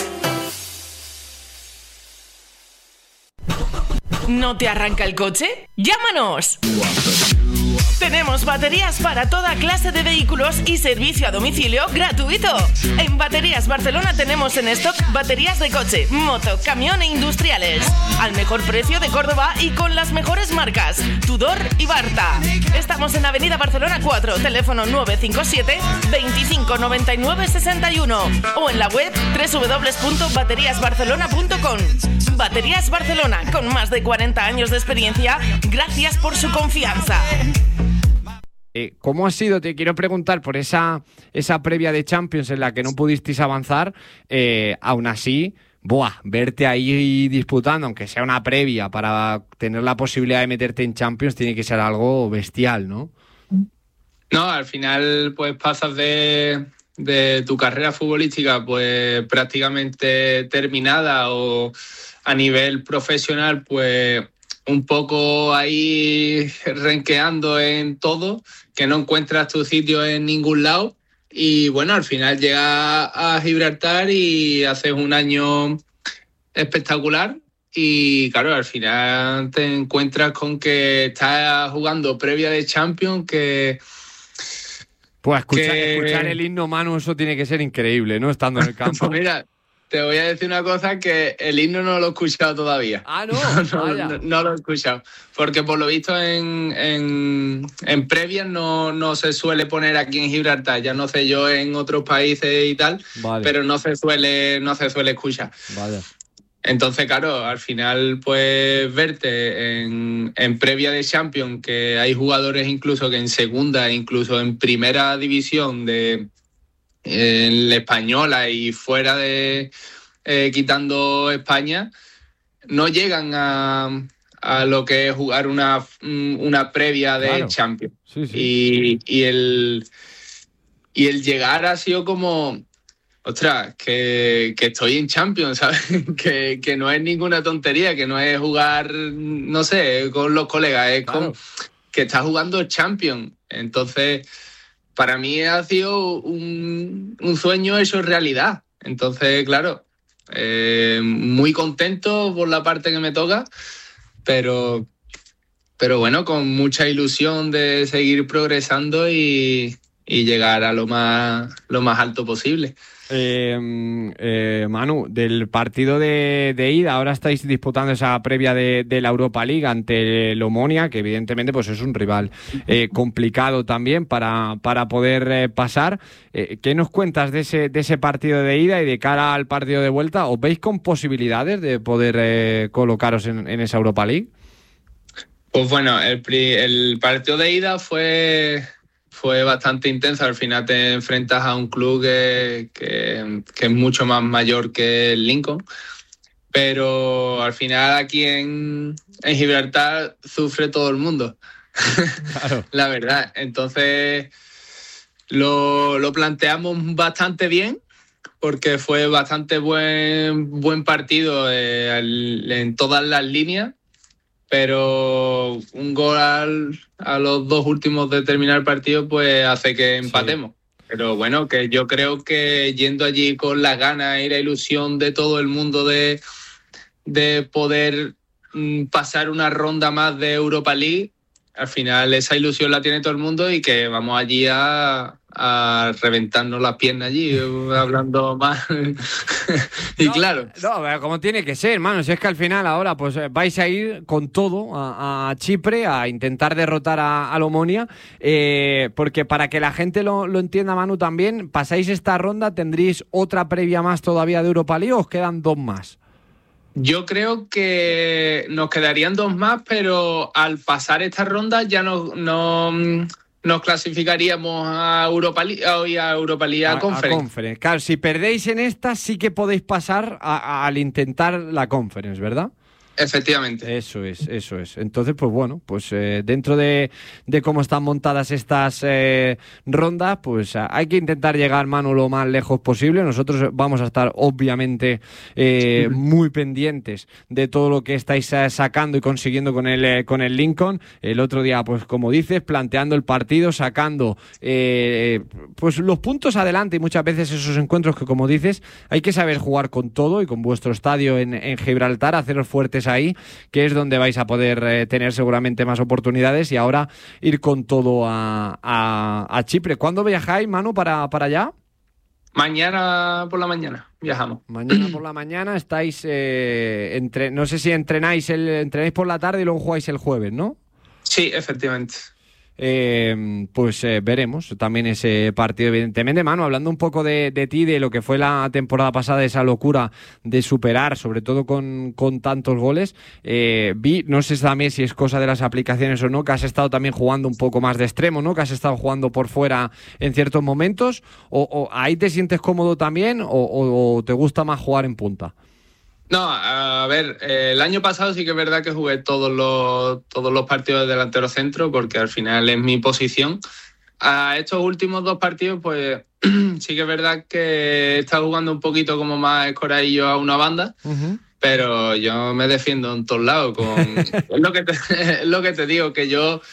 Speaker 14: ¿No te arranca el coche? ¡Llámanos! Tenemos baterías para toda clase de vehículos y servicio a domicilio gratuito. En Baterías Barcelona tenemos en stock baterías de coche, moto, camión e industriales. Al mejor precio de Córdoba y con las mejores marcas, Tudor y Barta. Estamos en Avenida Barcelona 4, teléfono 957 25 99 61 o en la web www.bateriasbarcelona.com. Baterías Barcelona, con más de 40 años de experiencia, gracias por su confianza.
Speaker 2: ¿Cómo ha sido? Te quiero preguntar por esa previa de Champions en la que no pudisteis avanzar, aún así, verte ahí disputando, aunque sea una previa, para tener la posibilidad de meterte en Champions, tiene que ser algo bestial, ¿no?
Speaker 15: No, al final pues pasas de tu carrera futbolística pues prácticamente terminada o a nivel profesional pues un poco ahí renqueando en todo, que no encuentras tu sitio en ningún lado y bueno, al final llegas a Gibraltar y haces un año espectacular y claro, al final te encuentras con que estás jugando previa de Champions que...
Speaker 2: Pues escuchar el himno, Manu, eso tiene que ser increíble, ¿no? Estando en el campo.
Speaker 15: Pues mira, te voy a decir una cosa, que el himno no lo he escuchado todavía.
Speaker 2: Ah, ¿no?
Speaker 15: No lo he escuchado. Porque por lo visto en previas no se suele poner aquí en Gibraltar. Ya no sé yo en otros países y tal, vale. Pero no se suele escuchar.
Speaker 2: Vale.
Speaker 15: Entonces, claro, al final, pues verte en previa de Champions, que hay jugadores incluso que en segunda, incluso en primera división en la española y fuera de quitando España, no llegan a lo que es jugar una previa de claro. Champions. Sí. Y el llegar ha sido como... Ostras, que estoy en Champions, ¿sabes? Que no es ninguna tontería, que no es jugar, no sé, con los colegas, es claro. Que estás jugando Champions. Entonces, para mí ha sido un sueño hecho realidad. Entonces, claro, muy contento por la parte que me toca, pero bueno, con mucha ilusión de seguir progresando y llegar a lo más alto posible.
Speaker 2: Manu, del partido de ida, ahora estáis disputando esa previa de la Europa League ante el Omonia, que evidentemente pues es un rival complicado también para poder pasar. ¿Qué nos cuentas de ese partido de ida y de cara al partido de vuelta? ¿Os veis con posibilidades de poder colocaros en esa Europa League?
Speaker 15: Pues bueno, el partido de ida fue bastante intenso. Al final te enfrentas a un club que es mucho más mayor que el Lincoln, pero al final aquí en Gibraltar sufre todo el mundo. Claro. La verdad. Entonces lo planteamos bastante bien porque fue bastante buen partido en todas las líneas. Pero un gol a los 2 últimos de terminar el partido pues hace que empatemos. Sí. Pero bueno, que yo creo que yendo allí con las ganas y la ilusión de todo el mundo de poder pasar una ronda más de Europa League, al final esa ilusión la tiene todo el mundo y que vamos allí a reventarnos las piernas allí, hablando más. Y no, claro.
Speaker 2: No, como tiene que ser, hermano. Si es que al final ahora pues vais a ir con todo a Chipre a intentar derrotar al Omonia, porque para que la gente lo entienda, Manu, también, pasáis esta ronda, ¿tendréis otra previa más todavía de Europa League o os quedan 2 más?
Speaker 15: Yo creo que nos quedarían 2 más, pero al pasar esta ronda ya nos clasificaríamos a Europa League a Conference.
Speaker 2: Claro, si perdéis en esta sí que podéis pasar al intentar la Conference, ¿verdad?
Speaker 15: Efectivamente.
Speaker 2: Eso es. Entonces, pues bueno, pues dentro de cómo están montadas estas rondas, pues hay que intentar llegar, Manu, lo más lejos posible. Nosotros vamos a estar, obviamente, muy pendientes de todo lo que estáis sacando y consiguiendo con el Lincoln. El otro día, pues como dices, planteando el partido, sacando pues los puntos adelante, y muchas veces esos encuentros que, como dices, hay que saber jugar con todo, y con vuestro estadio en Gibraltar, haceros fuertes ahí, que es donde vais a poder tener seguramente más oportunidades, y ahora ir con todo a Chipre. ¿Cuándo viajáis, Manu, para allá?
Speaker 15: Mañana por la mañana viajamos.
Speaker 2: Mañana por la mañana estáis no sé si entrenáis por la tarde y luego jugáis el jueves, ¿no?
Speaker 15: Sí, efectivamente.
Speaker 2: Pues veremos también ese partido, evidentemente. Manu, hablando un poco de ti, de lo que fue la temporada pasada, esa locura de superar, sobre todo con tantos goles, vi, no sé también si es cosa de las aplicaciones o no, que has estado también jugando un poco más de extremo, ¿no? Que has estado jugando por fuera en ciertos momentos, o ahí te sientes cómodo también, o te gusta más jugar en punta.
Speaker 15: No, a ver, el año pasado sí que es verdad que jugué todos los partidos de delantero centro, porque al final es mi posición. a estos últimos 2 partidos, pues sí que es verdad que he estado jugando un poquito como más escoradillo a una banda, pero yo me defiendo en todos lados. Es lo que te digo, que yo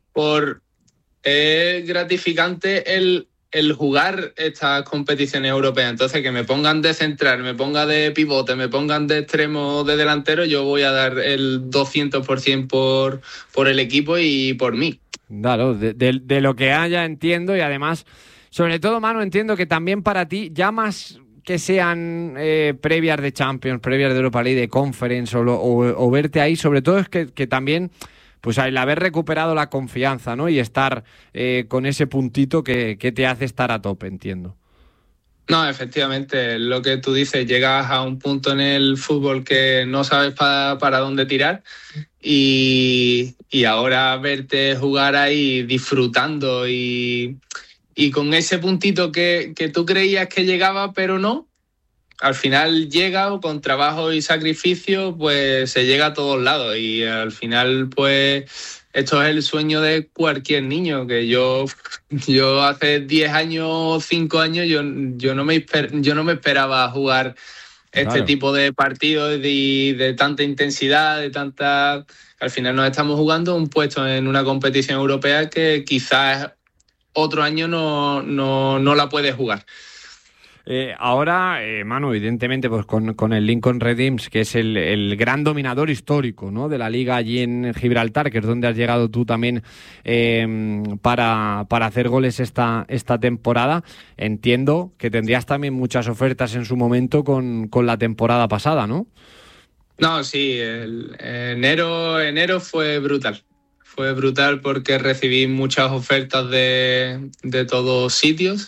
Speaker 15: es gratificante el jugar estas competiciones europeas. Entonces, que me pongan de central, me pongan de pivote, me pongan de extremo, de delantero, yo voy a dar el 200% por el equipo y por mí.
Speaker 2: Claro, de lo que haya entiendo, y además, sobre todo, Manu, entiendo que también para ti, ya más que sean previas de Champions, previas de Europa League, de Conference o verte ahí, sobre todo es que también, pues el haber recuperado la confianza, ¿no? Y estar con ese puntito que te hace estar a tope, entiendo.
Speaker 15: No, efectivamente, lo que tú dices, llegas a un punto en el fútbol que no sabes para dónde tirar y ahora verte jugar ahí disfrutando y con ese puntito que tú creías que llegaba, pero no, al final llega, o con trabajo y sacrificio, pues se llega a todos lados y al final, pues esto es el sueño de cualquier niño, que yo hace 10 años, 5 años, yo no me esperaba jugar este tipo de partidos de tanta intensidad, al final nos estamos jugando un puesto en una competición europea que quizás otro año no la puedes jugar.
Speaker 2: Ahora, Manu, evidentemente, pues con el Lincoln Redims, que es el gran dominador histórico, ¿no?, de la liga allí en Gibraltar, que es donde has llegado tú también para hacer goles esta temporada. Entiendo que tendrías también muchas ofertas en su momento con la temporada pasada, ¿no?
Speaker 15: No, sí, enero fue brutal. Fue brutal porque recibí muchas ofertas de todos sitios.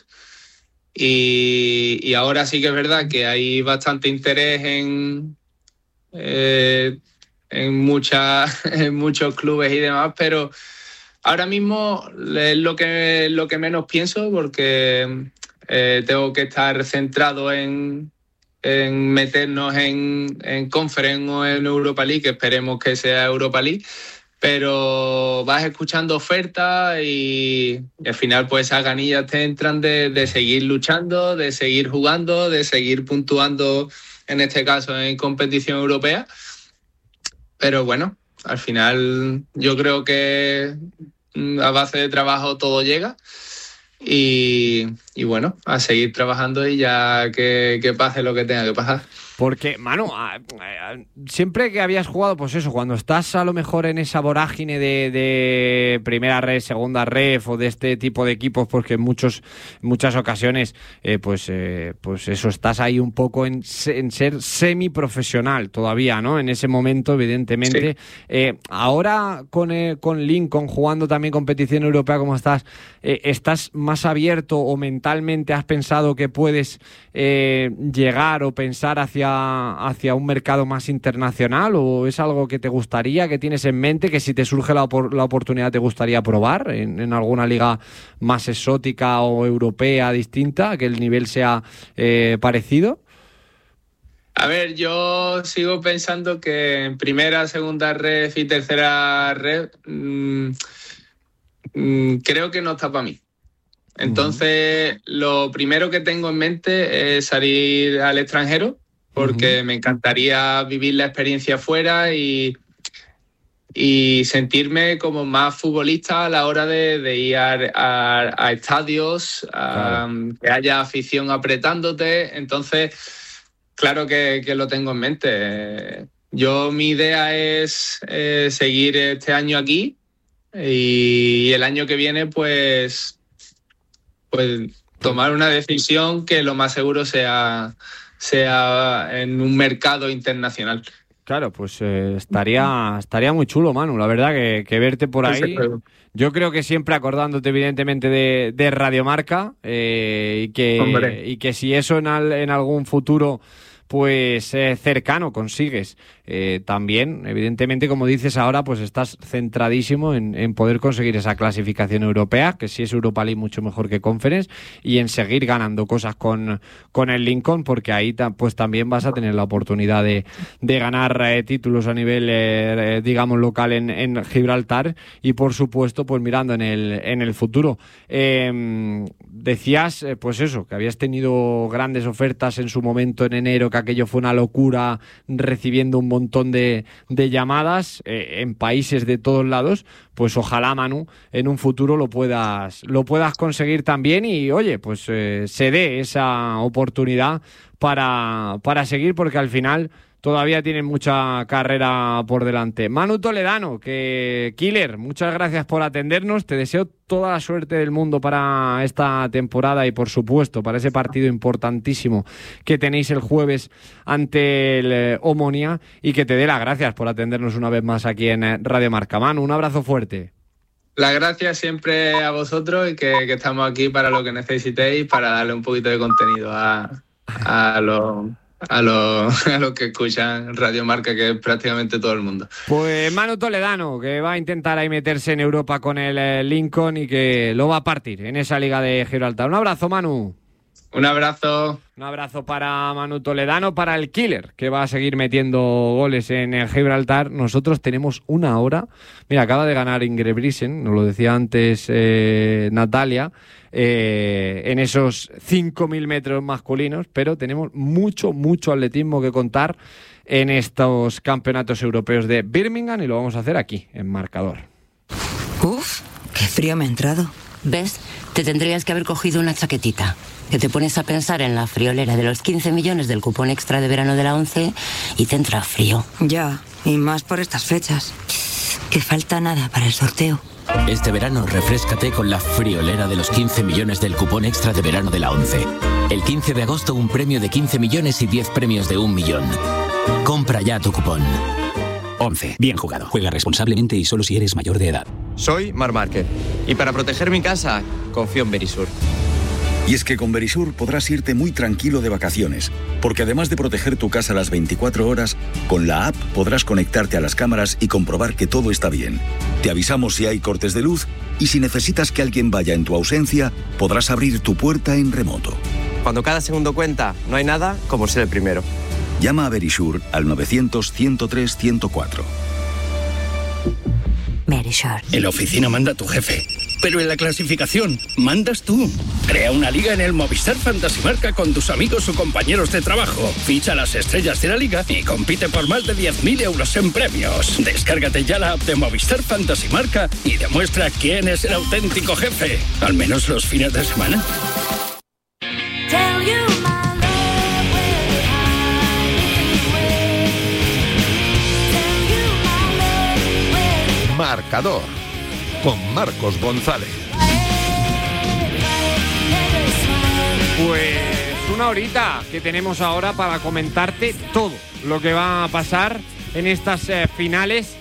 Speaker 15: Y ahora sí que es verdad que hay bastante interés en muchos clubes y demás, pero ahora mismo es lo que menos pienso, porque tengo que estar centrado en meternos en Conference o en Europa League, que esperemos que sea Europa League. Pero vas escuchando ofertas y al final pues esas ganillas te entran de seguir luchando, de seguir jugando, de seguir puntuando, en este caso en competición europea. Pero bueno, al final yo creo que a base de trabajo todo llega y bueno, a seguir trabajando y ya que pase lo que tenga que pasar.
Speaker 2: Porque, Manu, siempre que habías jugado, pues eso, cuando estás a lo mejor en esa vorágine de primera red, segunda red o de este tipo de equipos, porque en muchas ocasiones, pues eso, estás ahí un poco en ser semiprofesional todavía, ¿no? En ese momento, evidentemente. Sí. Ahora con Lincoln, jugando también competición europea como estás más abierto o mentalmente has pensado que puedes llegar o pensar hacia un mercado más internacional, o es algo que te gustaría, que tienes en mente, que si te surge la oportunidad te gustaría probar en alguna liga más exótica o europea distinta, que el nivel sea parecido?
Speaker 15: A ver, yo sigo pensando que en primera, segunda red y tercera red creo que no está para mí. Entonces, lo primero que tengo en mente es salir al extranjero, porque me encantaría vivir la experiencia fuera y sentirme como más futbolista a la hora de ir a estadios, que haya afición apretándote. Entonces, claro que lo tengo en mente. Mi idea es seguir este año aquí y el año que viene, pues tomar una decisión que lo más seguro sea en un mercado internacional.
Speaker 2: Claro, pues estaría muy chulo, Manu, la verdad, que verte por ahí. Yo creo que siempre acordándote, evidentemente, de Radio Marca, y que si eso en algún futuro pues cercano consigues. También, evidentemente, como dices ahora, pues estás centradísimo en poder conseguir esa clasificación europea, que si es Europa League mucho mejor que Conference, y en seguir ganando cosas con el Lincoln, porque ahí pues también vas a tener la oportunidad de ganar títulos a nivel, digamos, local en Gibraltar, y por supuesto, pues mirando en el futuro. Decías, pues eso, que habías tenido grandes ofertas en su momento en enero, que aquello fue una locura, recibiendo un montón de llamadas en países de todos lados. Pues ojalá, Manu, en un futuro lo puedas conseguir también, y oye, pues se dé esa oportunidad para seguir, porque al final todavía tienen mucha carrera por delante. Manu Toledano, que Killer, muchas gracias por atendernos. Te deseo toda la suerte del mundo para esta temporada y, por supuesto, para ese partido importantísimo que tenéis el jueves ante el Omonia, y que te dé las gracias por atendernos una vez más aquí en Radio Marca. Manu, un abrazo fuerte.
Speaker 15: Las gracias siempre a vosotros, y que estamos aquí para lo que necesitéis, para darle un poquito de contenido a los que escuchan Radio Marca, que es prácticamente todo el mundo.
Speaker 2: Pues Manu Toledano, que va a intentar ahí meterse en Europa con el Lincoln, y que lo va a partir en esa Liga de Gibraltar. Un abrazo, Manu.
Speaker 15: Un abrazo.
Speaker 2: Un abrazo para Manu Toledano, para el Killer, que va a seguir metiendo goles en el Gibraltar. Nosotros tenemos una hora. Mira, acaba de ganar Ingebrigtsen, nos lo decía antes Natalia, en esos 5.000 metros masculinos, pero tenemos mucho atletismo que contar en estos campeonatos europeos de Birmingham, y lo vamos a hacer aquí, en Marcador.
Speaker 16: Uf, qué frío me ha entrado. ¿Ves? Te tendrías que haber cogido una chaquetita. Que te pones a pensar en la friolera de los 15 millones del cupón extra de verano de la 11 y te entra frío. Ya, y más por estas fechas. Que falta nada para el sorteo.
Speaker 17: Este verano refréscate con la friolera de los 15 millones del cupón extra de verano de la 11. El 15 de agosto un premio de 15 millones y 10 premios de 1 millón. Compra ya tu cupón.
Speaker 18: 11. Bien jugado. Juega responsablemente y solo si eres mayor de edad.
Speaker 19: Soy Marc Márquez y para proteger mi casa confío en Verisur.
Speaker 20: Y es que con Verisur podrás irte muy tranquilo de vacaciones, porque además de proteger tu casa las 24 horas, con la app podrás conectarte a las cámaras y comprobar que todo está bien. Te avisamos si hay cortes de luz, y si necesitas que alguien vaya en tu ausencia, podrás abrir tu puerta en remoto.
Speaker 19: Cuando cada segundo cuenta, no hay nada como ser el primero.
Speaker 20: Llama a Verisur al 900-103-104.
Speaker 16: Verisur.
Speaker 21: En la oficina manda tu jefe, pero en la clasificación mandas tú. Crea una liga en el Movistar Fantasy Marca con tus amigos o compañeros de trabajo. Ficha las estrellas de la liga y compite por más de 10.000 euros en premios. Descárgate ya la app de Movistar Fantasy Marca y demuestra quién es el auténtico jefe. Al menos los fines de semana.
Speaker 7: Marcador, con Marcos González.
Speaker 2: Pues una horita que tenemos ahora para comentarte todo lo que va a pasar en estas finales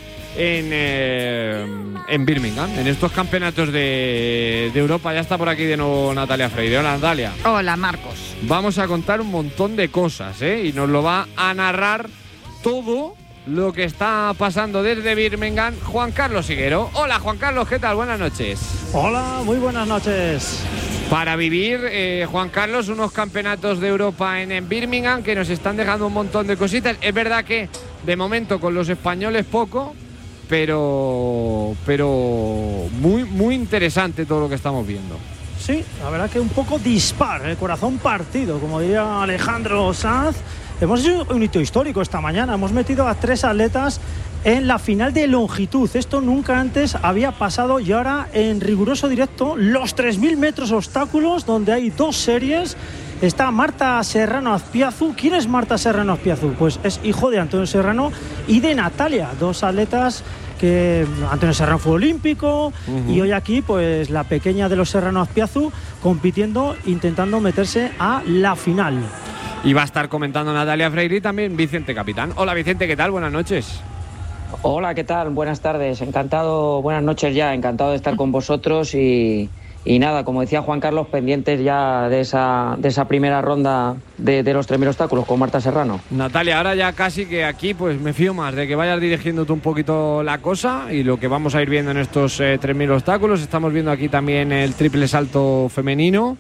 Speaker 2: en Birmingham, en estos campeonatos de Europa. Ya está por aquí de nuevo Natalia Freire. Hola, Natalia.
Speaker 22: Hola, Marcos.
Speaker 2: Vamos a contar un montón de cosas, y nos lo va a narrar todo lo que está pasando desde Birmingham Juan Carlos Higuero. Hola, Juan Carlos, ¿qué tal? Buenas noches.
Speaker 23: Hola, muy buenas noches.
Speaker 2: Para vivir, Juan Carlos, unos campeonatos de Europa en Birmingham que nos están dejando un montón de cositas. Es verdad que de momento con los españoles poco, pero muy interesante todo lo que estamos viendo.
Speaker 23: Sí, la verdad que un poco dispar, el corazón partido, como diría Alejandro Sanz. Hemos hecho un hito histórico esta mañana. Hemos metido a 3 atletas en la final de longitud. Esto nunca antes había pasado, y ahora en riguroso directo los 3.000 metros obstáculos, donde hay 2 series. Está Marta Serrano Azpiazu. ¿Quién es Marta Serrano Azpiazu? Pues es hijo de Antonio Serrano y de Natalia, 2 atletas que Antonio Serrano fue olímpico, y hoy aquí pues la pequeña de los Serrano Azpiazu compitiendo, intentando meterse a la final.
Speaker 2: Y va a estar comentando Natalia Freire y también Vicente Capitán. Hola, Vicente, ¿qué tal? Buenas noches.
Speaker 24: Hola, ¿qué tal? Buenas tardes. Encantado, buenas noches ya. Encantado de estar con vosotros y
Speaker 1: Y nada, como decía Juan Carlos, pendientes ya de esa primera ronda de los 3.000 obstáculos con Marta Serrano.
Speaker 2: Natalia, ahora ya casi que aquí pues me fío más de que vayas dirigiéndote un poquito la cosa y lo que vamos a ir viendo en estos 3.000 obstáculos. Estamos viendo aquí también el triple salto femenino.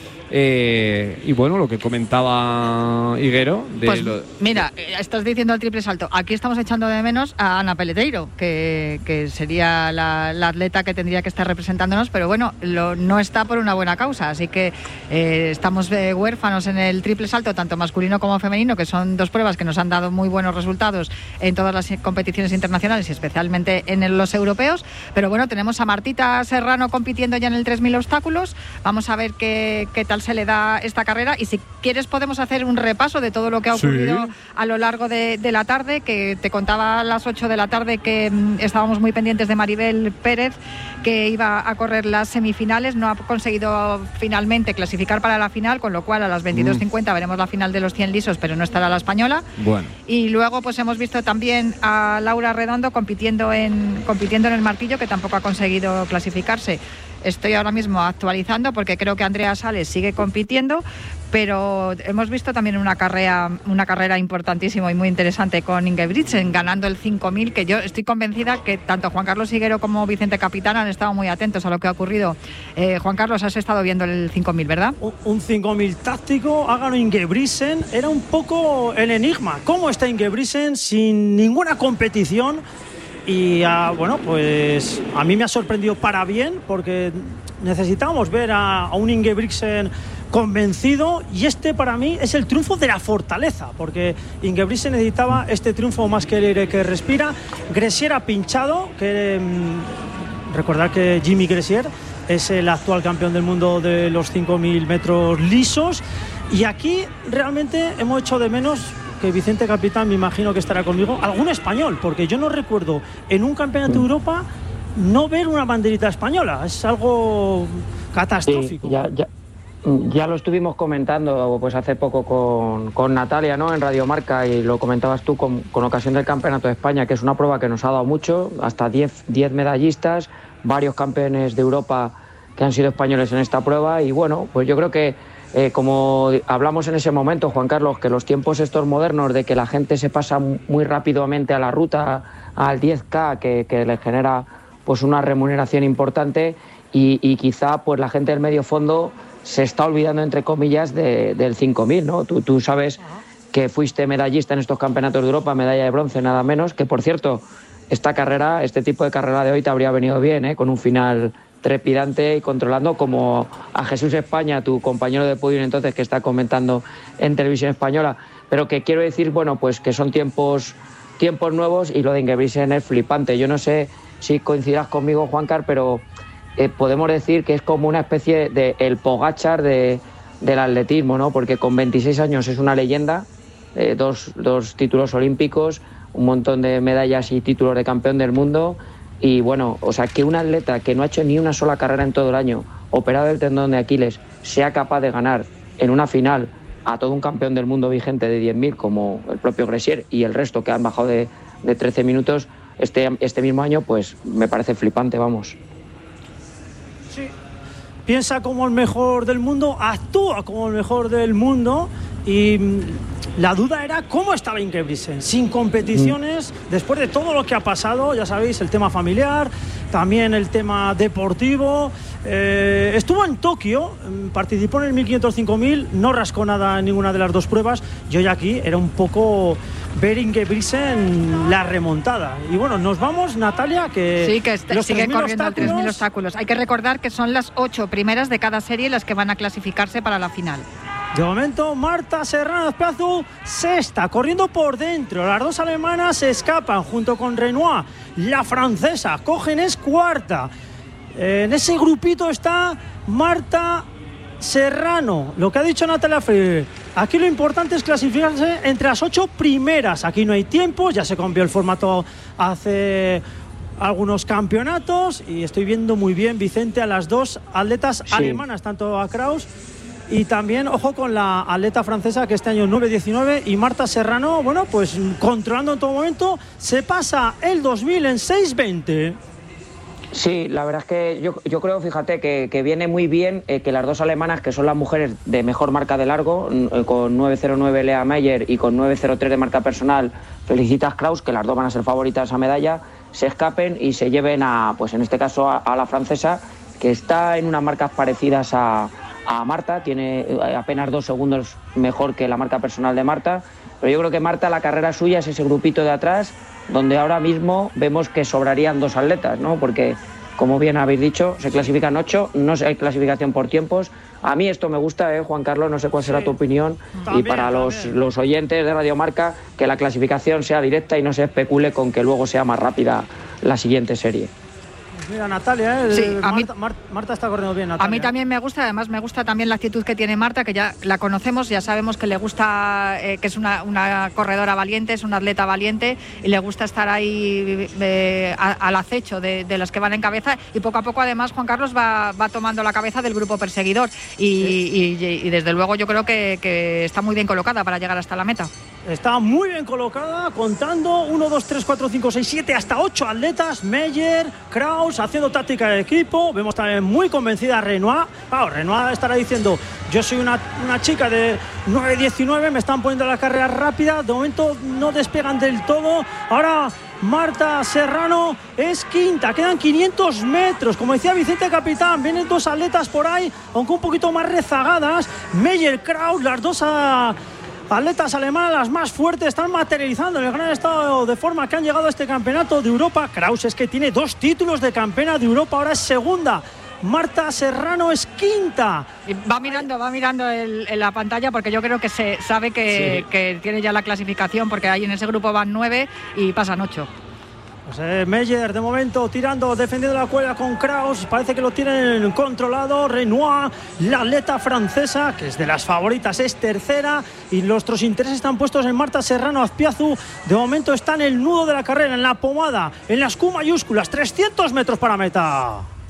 Speaker 2: Y bueno, lo que comentaba Higuero
Speaker 3: pues mira, estás diciendo el triple salto. Aquí estamos echando de menos a Ana Peleteiro, que sería la atleta que tendría que estar representándonos, pero bueno, no está por una buena causa, así que estamos huérfanos en el triple salto, tanto masculino como femenino, que son dos pruebas que nos han dado muy buenos resultados en todas las competiciones internacionales y especialmente en los europeos. Pero bueno, tenemos a Martita Serrano compitiendo ya en el 3.000 obstáculos. Vamos a ver qué tal se le da esta carrera, y si quieres podemos hacer un repaso de todo lo que ha ocurrido a lo largo de la tarde, que te contaba a las 8 de la tarde que estábamos muy pendientes de Maribel Pérez, que iba a correr las semifinales. No ha conseguido finalmente clasificar para la final, con lo cual a las 22:50 veremos la final de los 100 lisos, pero no estará la española.
Speaker 2: Bueno.
Speaker 3: Y luego pues hemos visto también a Laura Redondo compitiendo en el martillo, que tampoco ha conseguido clasificarse. Estoy ahora mismo actualizando porque creo que Andrea Sales sigue compitiendo, pero hemos visto también una carrera importantísima y muy interesante con Ingebrigtsen ganando el 5.000, que yo estoy convencida que tanto Juan Carlos Higuero como Vicente Capitán han estado muy atentos a lo que ha ocurrido. Juan Carlos, has estado viendo el 5.000, ¿verdad?
Speaker 23: Un 5.000 táctico, ha ganado Ingebrigtsen. Era un poco el enigma. ¿Cómo está Ingebrigtsen sin ninguna competición? Y bueno, pues a mí me ha sorprendido para bien, porque necesitábamos ver a un Ingebrigtsen convencido, y este para mí es el triunfo de la fortaleza, porque Ingebrigtsen necesitaba este triunfo más que el aire que respira. Gressier ha pinchado, recordar que Jimmy Gressier es el actual campeón del mundo de los 5.000 metros lisos, y aquí realmente hemos hecho de menos que Vicente Capitán, me imagino que estará conmigo, algún español, porque yo no recuerdo en un campeonato de Europa no ver una banderita española. Es algo catastrófico.
Speaker 1: Sí, ya lo estuvimos comentando pues hace poco con Natalia, ¿no?, en Radio Marca, y lo comentabas tú con ocasión del Campeonato de España, que es una prueba que nos ha dado mucho, hasta 10 medallistas, varios campeones de Europa que han sido españoles en esta prueba. Y bueno, pues yo creo que como hablamos en ese momento, Juan Carlos, que los tiempos estos modernos de que la gente se pasa muy rápidamente a la ruta, al 10K, que le genera pues una remuneración importante, y quizá pues la gente del medio fondo se está olvidando, entre comillas, del 5.000, ¿no? Tú sabes que fuiste medallista en estos campeonatos de Europa, medalla de bronce nada menos, que por cierto, este tipo de carrera de hoy te habría venido bien, con un final trepidante y controlando, como a Jesús España, tu compañero de podio entonces, que está comentando en Televisión Española. Pero que quiero decir, bueno, pues que son tiempos nuevos, y lo de Ingebrigtsen es flipante. Yo no sé si coincidirás conmigo, Juancar, pero podemos decir que es como una especie de el Pogačar del atletismo, ¿no? Porque con 26 años es una leyenda, dos títulos olímpicos, un montón de medallas y títulos de campeón del mundo. Y bueno, o sea, que un atleta que no ha hecho ni una sola carrera en todo el año, operado del tendón de Aquiles, sea capaz de ganar en una final a todo un campeón del mundo vigente de 10.000 como el propio Gressier y el resto que han bajado de 13 minutos este mismo año, pues me parece flipante, vamos.
Speaker 23: Sí, piensa como el mejor del mundo, actúa como el mejor del mundo, y la duda era cómo estaba Ingebrigtsen, sin competiciones, después de todo lo que ha pasado, ya sabéis, el tema familiar, también el tema deportivo. Estuvo en Tokio, participó en el 1500, 5000, no rascó nada en ninguna de las dos pruebas, y hoy aquí era un poco ver Ingebrigtsen la remontada. Y bueno, nos vamos, Natalia, que
Speaker 3: sí, que sigue corriendo al 3.000 obstáculos. Hay que recordar que son las 8 primeras de cada serie las que van a clasificarse para la final.
Speaker 23: De momento, Marta Serrano Azpiazu sexta, corriendo por dentro. Las dos alemanas se escapan junto con Renoir. La francesa, Cogen, es cuarta. En ese grupito está Marta Serrano. Lo que ha dicho Natalia Freire, aquí lo importante es clasificarse entre las 8 primeras. Aquí no hay tiempo, ya se cambió el formato hace algunos campeonatos, y estoy viendo muy bien, Vicente, a las dos atletas alemanas, tanto a Kraus y también, ojo, con la atleta francesa, que este año 9.19, y Marta Serrano, bueno, pues controlando en todo momento, se pasa el 2000 en 6.20.
Speaker 1: Sí, la verdad es que yo creo, fíjate, que viene muy bien que las dos alemanas, que son las mujeres de mejor marca de largo, con 9.09 Lea Meyer y con 9.03 de marca personal Felicitas Kraus, que las dos van a ser favoritas a medalla, se escapen y se lleven pues en este caso a la francesa, que está en unas marcas parecidas a Marta, tiene apenas 2 segundos mejor que la marca personal de Marta, pero yo creo que Marta, la carrera suya es ese grupito de atrás, donde ahora mismo vemos que sobrarían 2 atletas, ¿no? Porque, como bien habéis dicho, se clasifican 8, no hay clasificación por tiempos. A mí esto me gusta, Juan Carlos, no sé cuál será tu opinión. También, y para los oyentes de Radio Marca, que la clasificación sea directa y no se especule con que luego sea más rápida la siguiente serie.
Speaker 23: Mira, Natalia,
Speaker 3: sí,
Speaker 23: Marta está corriendo bien, Natalia.
Speaker 3: A mí también me gusta, además me gusta también la actitud que tiene Marta, que ya la conocemos, ya sabemos que le gusta, que es una corredora valiente, es una atleta valiente y le gusta estar ahí al acecho de las que van en cabeza, y poco a poco además Juan Carlos va tomando la cabeza del grupo perseguidor y desde luego yo creo que está muy bien colocada para llegar hasta la meta.
Speaker 23: Está muy bien colocada, contando 1, 2, 3, 4, 5, 6, 7, hasta 8 atletas. Meyer, Kraus, haciendo táctica de equipo. Vemos también muy convencida a Renoir. Claro, Renoir estará diciendo, yo soy una chica de 9.19, me están poniendo la carrera rápida. De momento no despegan del todo. Ahora Marta Serrano es quinta, quedan 500 metros. Como decía Vicente Capitán, vienen 2 atletas por ahí, aunque un poquito más rezagadas. Meyer, Kraus, las 2 atletas alemanas, las más fuertes, están materializando en el gran estado de forma que han llegado a este campeonato de Europa. Kraus es que tiene 2 títulos de campeona de Europa, ahora es segunda. Marta Serrano es quinta.
Speaker 3: Y va mirando en la pantalla, porque yo creo que se sabe que tiene ya la clasificación, porque ahí en ese grupo van 9 y pasan 8.
Speaker 23: Pues Meyer de momento defendiendo la cuerda con Kraus, parece que lo tienen controlado. Renoir, la atleta francesa, que es de las favoritas, es tercera, y nuestros intereses están puestos en Marta Serrano. Azpiazu de momento está en el nudo de la carrera, en la pomada, en las Q mayúsculas, 300 metros para meta.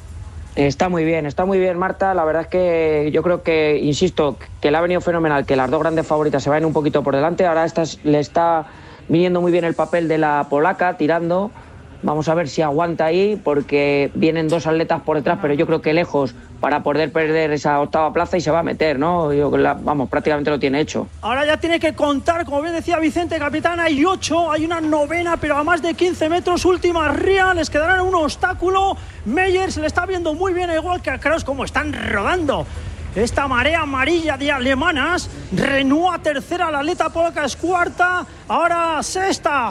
Speaker 1: Está muy bien Marta, la verdad es que yo creo que, insisto, que le ha venido fenomenal que las 2 grandes favoritas se vayan un poquito por delante. Ahora le está viniendo muy bien el papel de la polaca, tirando. Vamos a ver si aguanta ahí, porque vienen 2 atletas por detrás, pero yo creo que lejos para poder perder esa 8ª plaza, y se va a meter, ¿no? Prácticamente lo tiene hecho.
Speaker 23: Ahora ya tiene que contar, como bien decía Vicente Capitán, hay 8, hay una 9ª, pero a más de 15 metros, última ría, les quedará un obstáculo. Meyer se le está viendo muy bien, igual que a Kraus, como están rodando esta marea amarilla de alemanas. Renoir tercera, la atleta polaca es cuarta, ahora sexta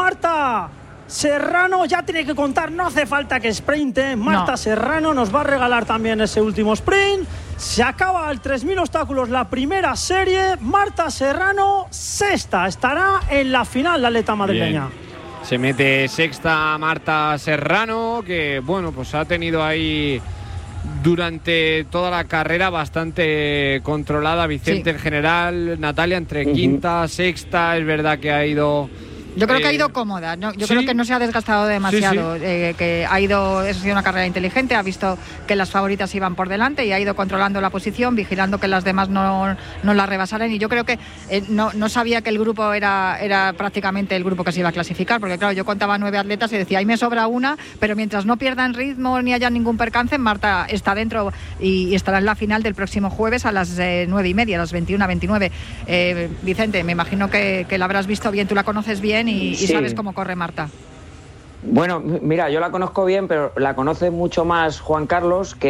Speaker 23: Marta Serrano. Ya tiene que contar, no hace falta que sprinte. Marta Serrano nos va a regalar también ese último sprint. Se acaba el 3.000 obstáculos, la primera serie. Marta Serrano sexta, estará en la final la atleta madrileña.
Speaker 2: Bien. Se mete sexta Marta Serrano, que bueno, pues ha tenido ahí durante toda la carrera bastante controlada Vicente en general. Natalia entre quinta, sexta, es verdad que ha ido...
Speaker 3: Yo creo que ha ido cómoda, ¿no? Yo creo que no se ha desgastado demasiado, que ha sido una carrera inteligente, ha visto que las favoritas iban por delante y ha ido controlando la posición, vigilando que las demás no la rebasaran, y yo creo que no sabía que el grupo era prácticamente el grupo que se iba a clasificar, porque claro, yo contaba 9 atletas y decía, ahí me sobra una, pero mientras no pierdan ritmo ni haya ningún percance, Marta está dentro y estará en la final del próximo jueves a las 9:30, a las 21:29. Vicente, me imagino que la habrás visto bien, tú la conoces bien y sabes cómo corre Marta.
Speaker 1: Bueno, mira, yo la conozco bien, pero la conoce mucho más Juan Carlos, que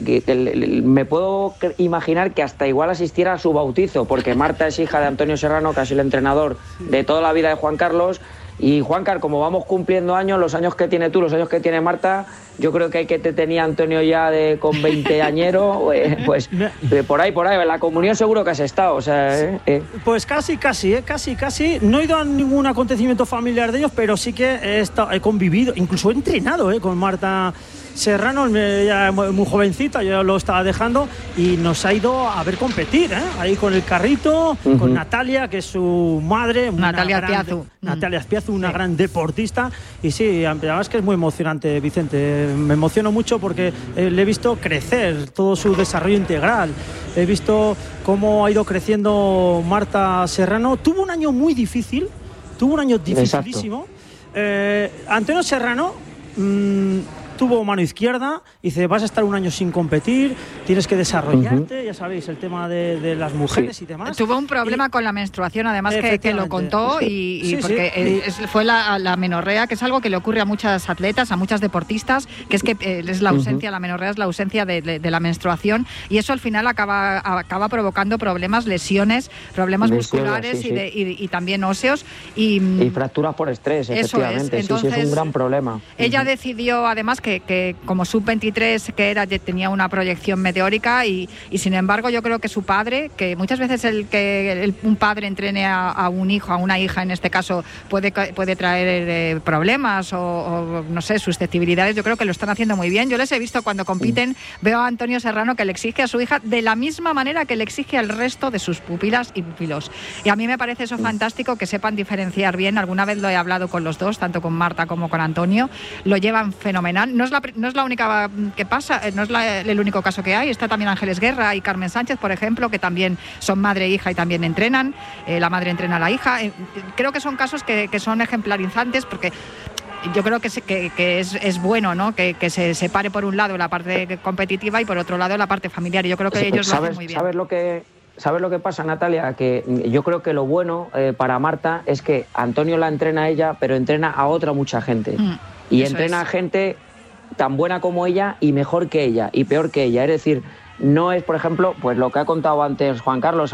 Speaker 1: me puedo imaginar que hasta igual asistiera a su bautizo, porque Marta es hija de Antonio Serrano, que ha sido el entrenador de toda la vida de Juan Carlos. Y Juancar, como vamos cumpliendo años, los años que tiene tú, los años que tiene Marta, yo creo que te tenía Antonio ya con 20 añeros, pues por ahí, en la comunión seguro que has estado, o sea,
Speaker 23: Pues casi, no he ido a ningún acontecimiento familiar de ellos, pero sí que he convivido, incluso he entrenado con Marta Serrano, ella muy jovencita, yo lo estaba dejando, y nos ha ido a ver competir, ahí con el carrito, con Natalia, que es su madre,
Speaker 3: Natalia Azpiazu,
Speaker 23: una gran deportista, y sí, además que es muy emocionante, Vicente, me emociono mucho porque le he visto crecer todo su desarrollo integral, he visto cómo ha ido creciendo Marta Serrano. Tuvo un año muy difícil, dificilísimo. Antonio Serrano tuvo mano izquierda, dice, vas a estar un año sin competir, tienes que desarrollarte, ya sabéis, el tema de las mujeres y demás.
Speaker 3: Tuvo un problema con la menstruación, además que lo contó, fue la amenorrea, que es algo que le ocurre a muchas atletas, a muchas deportistas, que es que es la ausencia, la amenorrea es la ausencia de la menstruación, y eso al final acaba provocando problemas, lesiones musculares y también óseos. Y
Speaker 1: fracturas por estrés, efectivamente. Entonces, sí, es un gran problema.
Speaker 3: Ella decidió, además, que como sub-23 que era, tenía una proyección meteórica y sin embargo yo creo que su padre, que muchas veces un padre entrene a un hijo, a una hija en este caso, puede traer problemas o no sé, susceptibilidades. Yo creo que lo están haciendo muy bien. Yo les he visto cuando compiten, veo a Antonio Serrano que le exige a su hija de la misma manera que le exige al resto de sus pupilas y pupilos. Y a mí me parece eso fantástico, que sepan diferenciar bien. Alguna vez lo he hablado con los dos, tanto con Marta como con Antonio. Lo llevan fenomenal. No es la única que pasa, no es el único caso que hay. Está también Ángeles Guerra y Carmen Sánchez, por ejemplo, que también son madre e hija y también entrenan. La madre entrena a la hija. Creo que son casos que son ejemplarizantes, porque yo creo que es bueno, ¿no? Que se separe por un lado la parte competitiva y por otro lado la parte familiar. Y yo creo que ellos lo hacen muy bien.
Speaker 1: ¿Sabes lo que pasa, Natalia? Que yo creo que lo bueno para Marta es que Antonio la entrena a ella, pero entrena a otra mucha gente. Y entrena a gente tan buena como ella y mejor que ella y peor que ella. Es decir, no es, por ejemplo, pues lo que ha contado antes Juan Carlos,